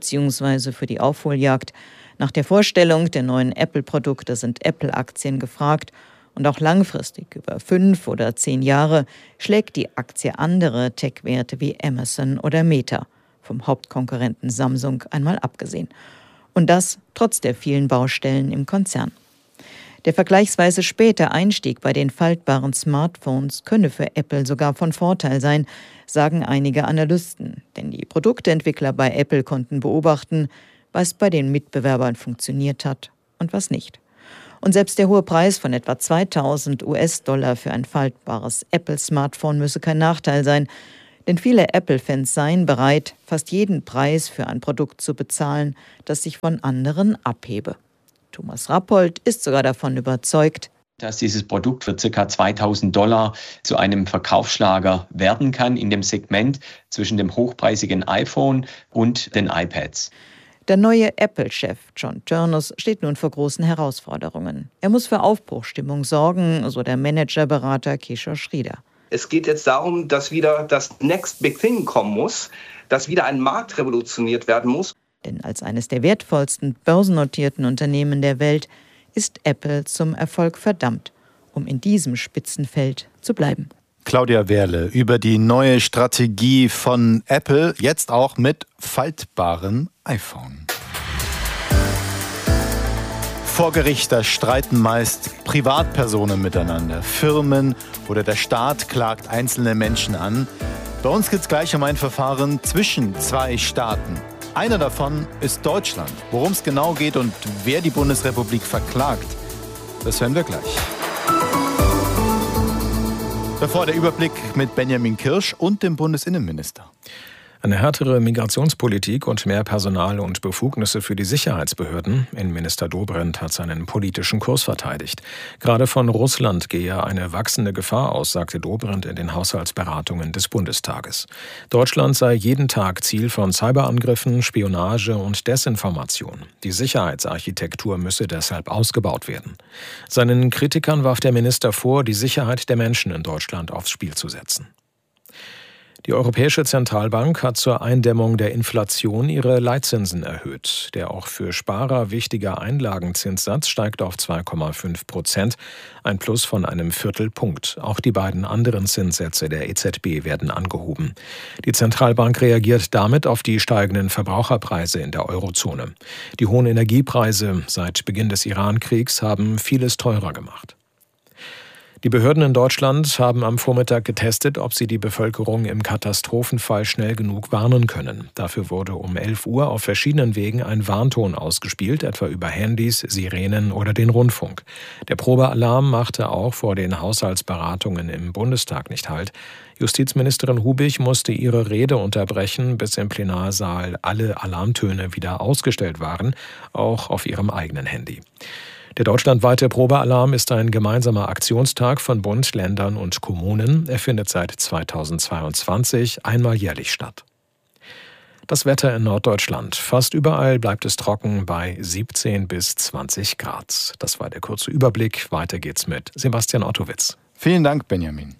bzw. für die Aufholjagd. Nach der Vorstellung der neuen Apple-Produkte sind Apple-Aktien gefragt Und auch langfristig, über fünf oder zehn Jahre, schlägt die Aktie andere Tech-Werte wie Amazon oder Meta, vom Hauptkonkurrenten Samsung einmal abgesehen. Und das trotz der vielen Baustellen im Konzern. Der vergleichsweise späte Einstieg bei den faltbaren Smartphones könne für Apple sogar von Vorteil sein, sagen einige Analysten. Denn die Produkteentwickler bei Apple konnten beobachten, was bei den Mitbewerbern funktioniert hat und was nicht. Und selbst der hohe Preis von etwa zweitausend US-Dollar für ein faltbares Apple-Smartphone müsse kein Nachteil sein. Denn viele Apple-Fans seien bereit, fast jeden Preis für ein Produkt zu bezahlen, das sich von anderen abhebe. Thomas Rappold ist sogar davon überzeugt, dass dieses Produkt für ca. zweitausend Dollar zu einem Verkaufsschlager werden kann in dem Segment zwischen dem hochpreisigen iPhone und den iPads. Der neue Apple-Chef John Turnus steht nun vor großen Herausforderungen. Er muss für Aufbruchstimmung sorgen, so der Managerberater Kishore Sridhar. Es geht jetzt darum, dass wieder das Next Big Thing kommen muss, dass wieder ein Markt revolutioniert werden muss. Denn als eines der wertvollsten börsennotierten Unternehmen der Welt ist Apple zum Erfolg verdammt, um in diesem Spitzenfeld zu bleiben. Claudia Wehrle über die neue Strategie von Apple, jetzt auch mit faltbarem iPhone. Vor Gericht, da streiten meist Privatpersonen miteinander. Firmen oder der Staat klagt einzelne Menschen an. Bei uns geht es gleich um ein Verfahren zwischen zwei Staaten. Einer davon ist Deutschland. Worum es genau geht und wer die Bundesrepublik verklagt, das hören wir gleich. Davor der Überblick mit Benjamin Kirsch und dem Bundesinnenminister. Eine härtere Migrationspolitik und mehr Personal und Befugnisse für die Sicherheitsbehörden. Innenminister Dobrindt hat seinen politischen Kurs verteidigt. Gerade von Russland gehe eine wachsende Gefahr aus, sagte Dobrindt in den Haushaltsberatungen des Bundestages. Deutschland sei jeden Tag Ziel von Cyberangriffen, Spionage und Desinformation. Die Sicherheitsarchitektur müsse deshalb ausgebaut werden. Seinen Kritikern warf der Minister vor, die Sicherheit der Menschen in Deutschland aufs Spiel zu setzen. Die Europäische Zentralbank hat zur Eindämmung der Inflation ihre Leitzinsen erhöht. Der auch für Sparer wichtige Einlagenzinssatz steigt auf zwei Komma fünf Prozent, ein Plus von einem Viertelpunkt. Auch die beiden anderen Zinssätze der E Z B werden angehoben. Die Zentralbank reagiert damit auf die steigenden Verbraucherpreise in der Eurozone. Die hohen Energiepreise seit Beginn des Iran-Kriegs haben vieles teurer gemacht. Die Behörden in Deutschland haben am Vormittag getestet, ob sie die Bevölkerung im Katastrophenfall schnell genug warnen können. Dafür wurde um elf Uhr auf verschiedenen Wegen ein Warnton ausgespielt, etwa über Handys, Sirenen oder den Rundfunk. Der Probealarm machte auch vor den Haushaltsberatungen im Bundestag nicht Halt. Justizministerin Hubich musste ihre Rede unterbrechen, bis im Plenarsaal alle Alarmtöne wieder ausgestellt waren, auch auf ihrem eigenen Handy. Der deutschlandweite Probealarm ist ein gemeinsamer Aktionstag von Bund, Ländern und Kommunen. Er findet seit zweitausendzweiundzwanzig einmal jährlich statt. Das Wetter in Norddeutschland. Fast überall bleibt es trocken bei siebzehn bis zwanzig Grad. Das war der kurze Überblick. Weiter geht's mit Sebastian Ottowitz. Vielen Dank, Benjamin.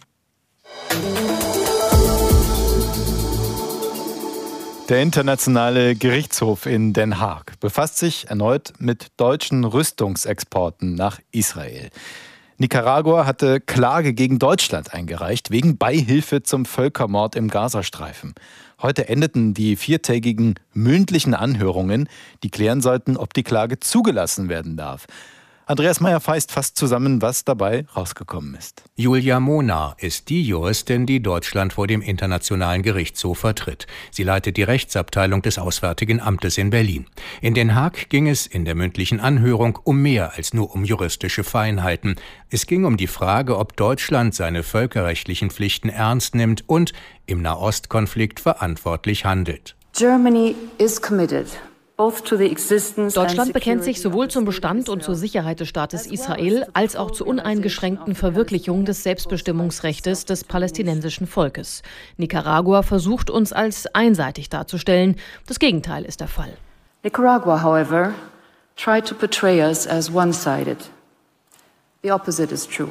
Der Internationale Gerichtshof in Den Haag befasst sich erneut mit deutschen Rüstungsexporten nach Israel. Nicaragua hatte Klage gegen Deutschland eingereicht, wegen Beihilfe zum Völkermord im Gazastreifen. Heute endeten die viertägigen mündlichen Anhörungen, die klären sollten, ob die Klage zugelassen werden darf. Andreas Meyer-Feist fasst zusammen, was dabei rausgekommen ist. Julia Monar ist die Juristin, die Deutschland vor dem Internationalen Gerichtshof vertritt. Sie leitet die Rechtsabteilung des Auswärtigen Amtes in Berlin. In Den Haag ging es in der mündlichen Anhörung um mehr als nur um juristische Feinheiten. Es ging um die Frage, ob Deutschland seine völkerrechtlichen Pflichten ernst nimmt und im Nahostkonflikt verantwortlich handelt. Germany is committed. Deutschland bekennt sich sowohl zum Bestand und zur Sicherheit des Staates Israel als auch zur uneingeschränkten Verwirklichung des Selbstbestimmungsrechts des palästinensischen Volkes. Nicaragua versucht uns als einseitig darzustellen. Das Gegenteil ist der Fall. Nicaragua, however, tried to portray us as one-sided. The opposite is true.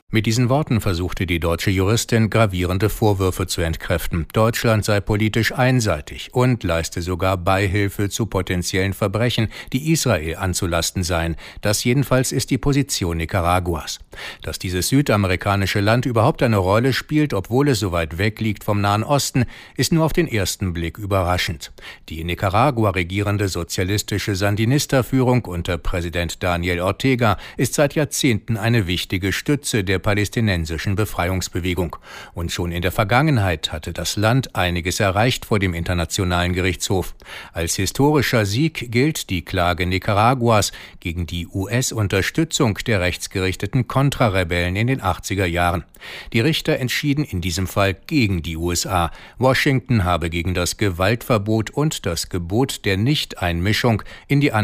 Mit diesen Worten versuchte die deutsche Juristin, gravierende Vorwürfe zu entkräften. Deutschland sei politisch einseitig und leiste sogar Beihilfe zu potenziellen Verbrechen, die Israel anzulasten seien. Das jedenfalls ist die Position Nicaraguas. Dass dieses südamerikanische Land überhaupt eine Rolle spielt, obwohl es so weit weg liegt vom Nahen Osten, ist nur auf den ersten Blick überraschend. Die in Nicaragua regierende sozialistische Sandinista-Führung unter Präsident Daniel Ortega ist seit Jahrzehnten eine wichtige Stütze der palästinensischen Befreiungsbewegung. Und schon in der Vergangenheit hatte das Land einiges erreicht vor dem Internationalen Gerichtshof. Als historischer Sieg gilt die Klage Nicaraguas gegen die U S-Unterstützung der rechtsgerichteten Kontrarebellen in den achtziger Jahren. Die Richter entschieden in diesem Fall gegen die U S A. Washington habe gegen das Gewaltverbot und das Gebot der Nichteinmischung in die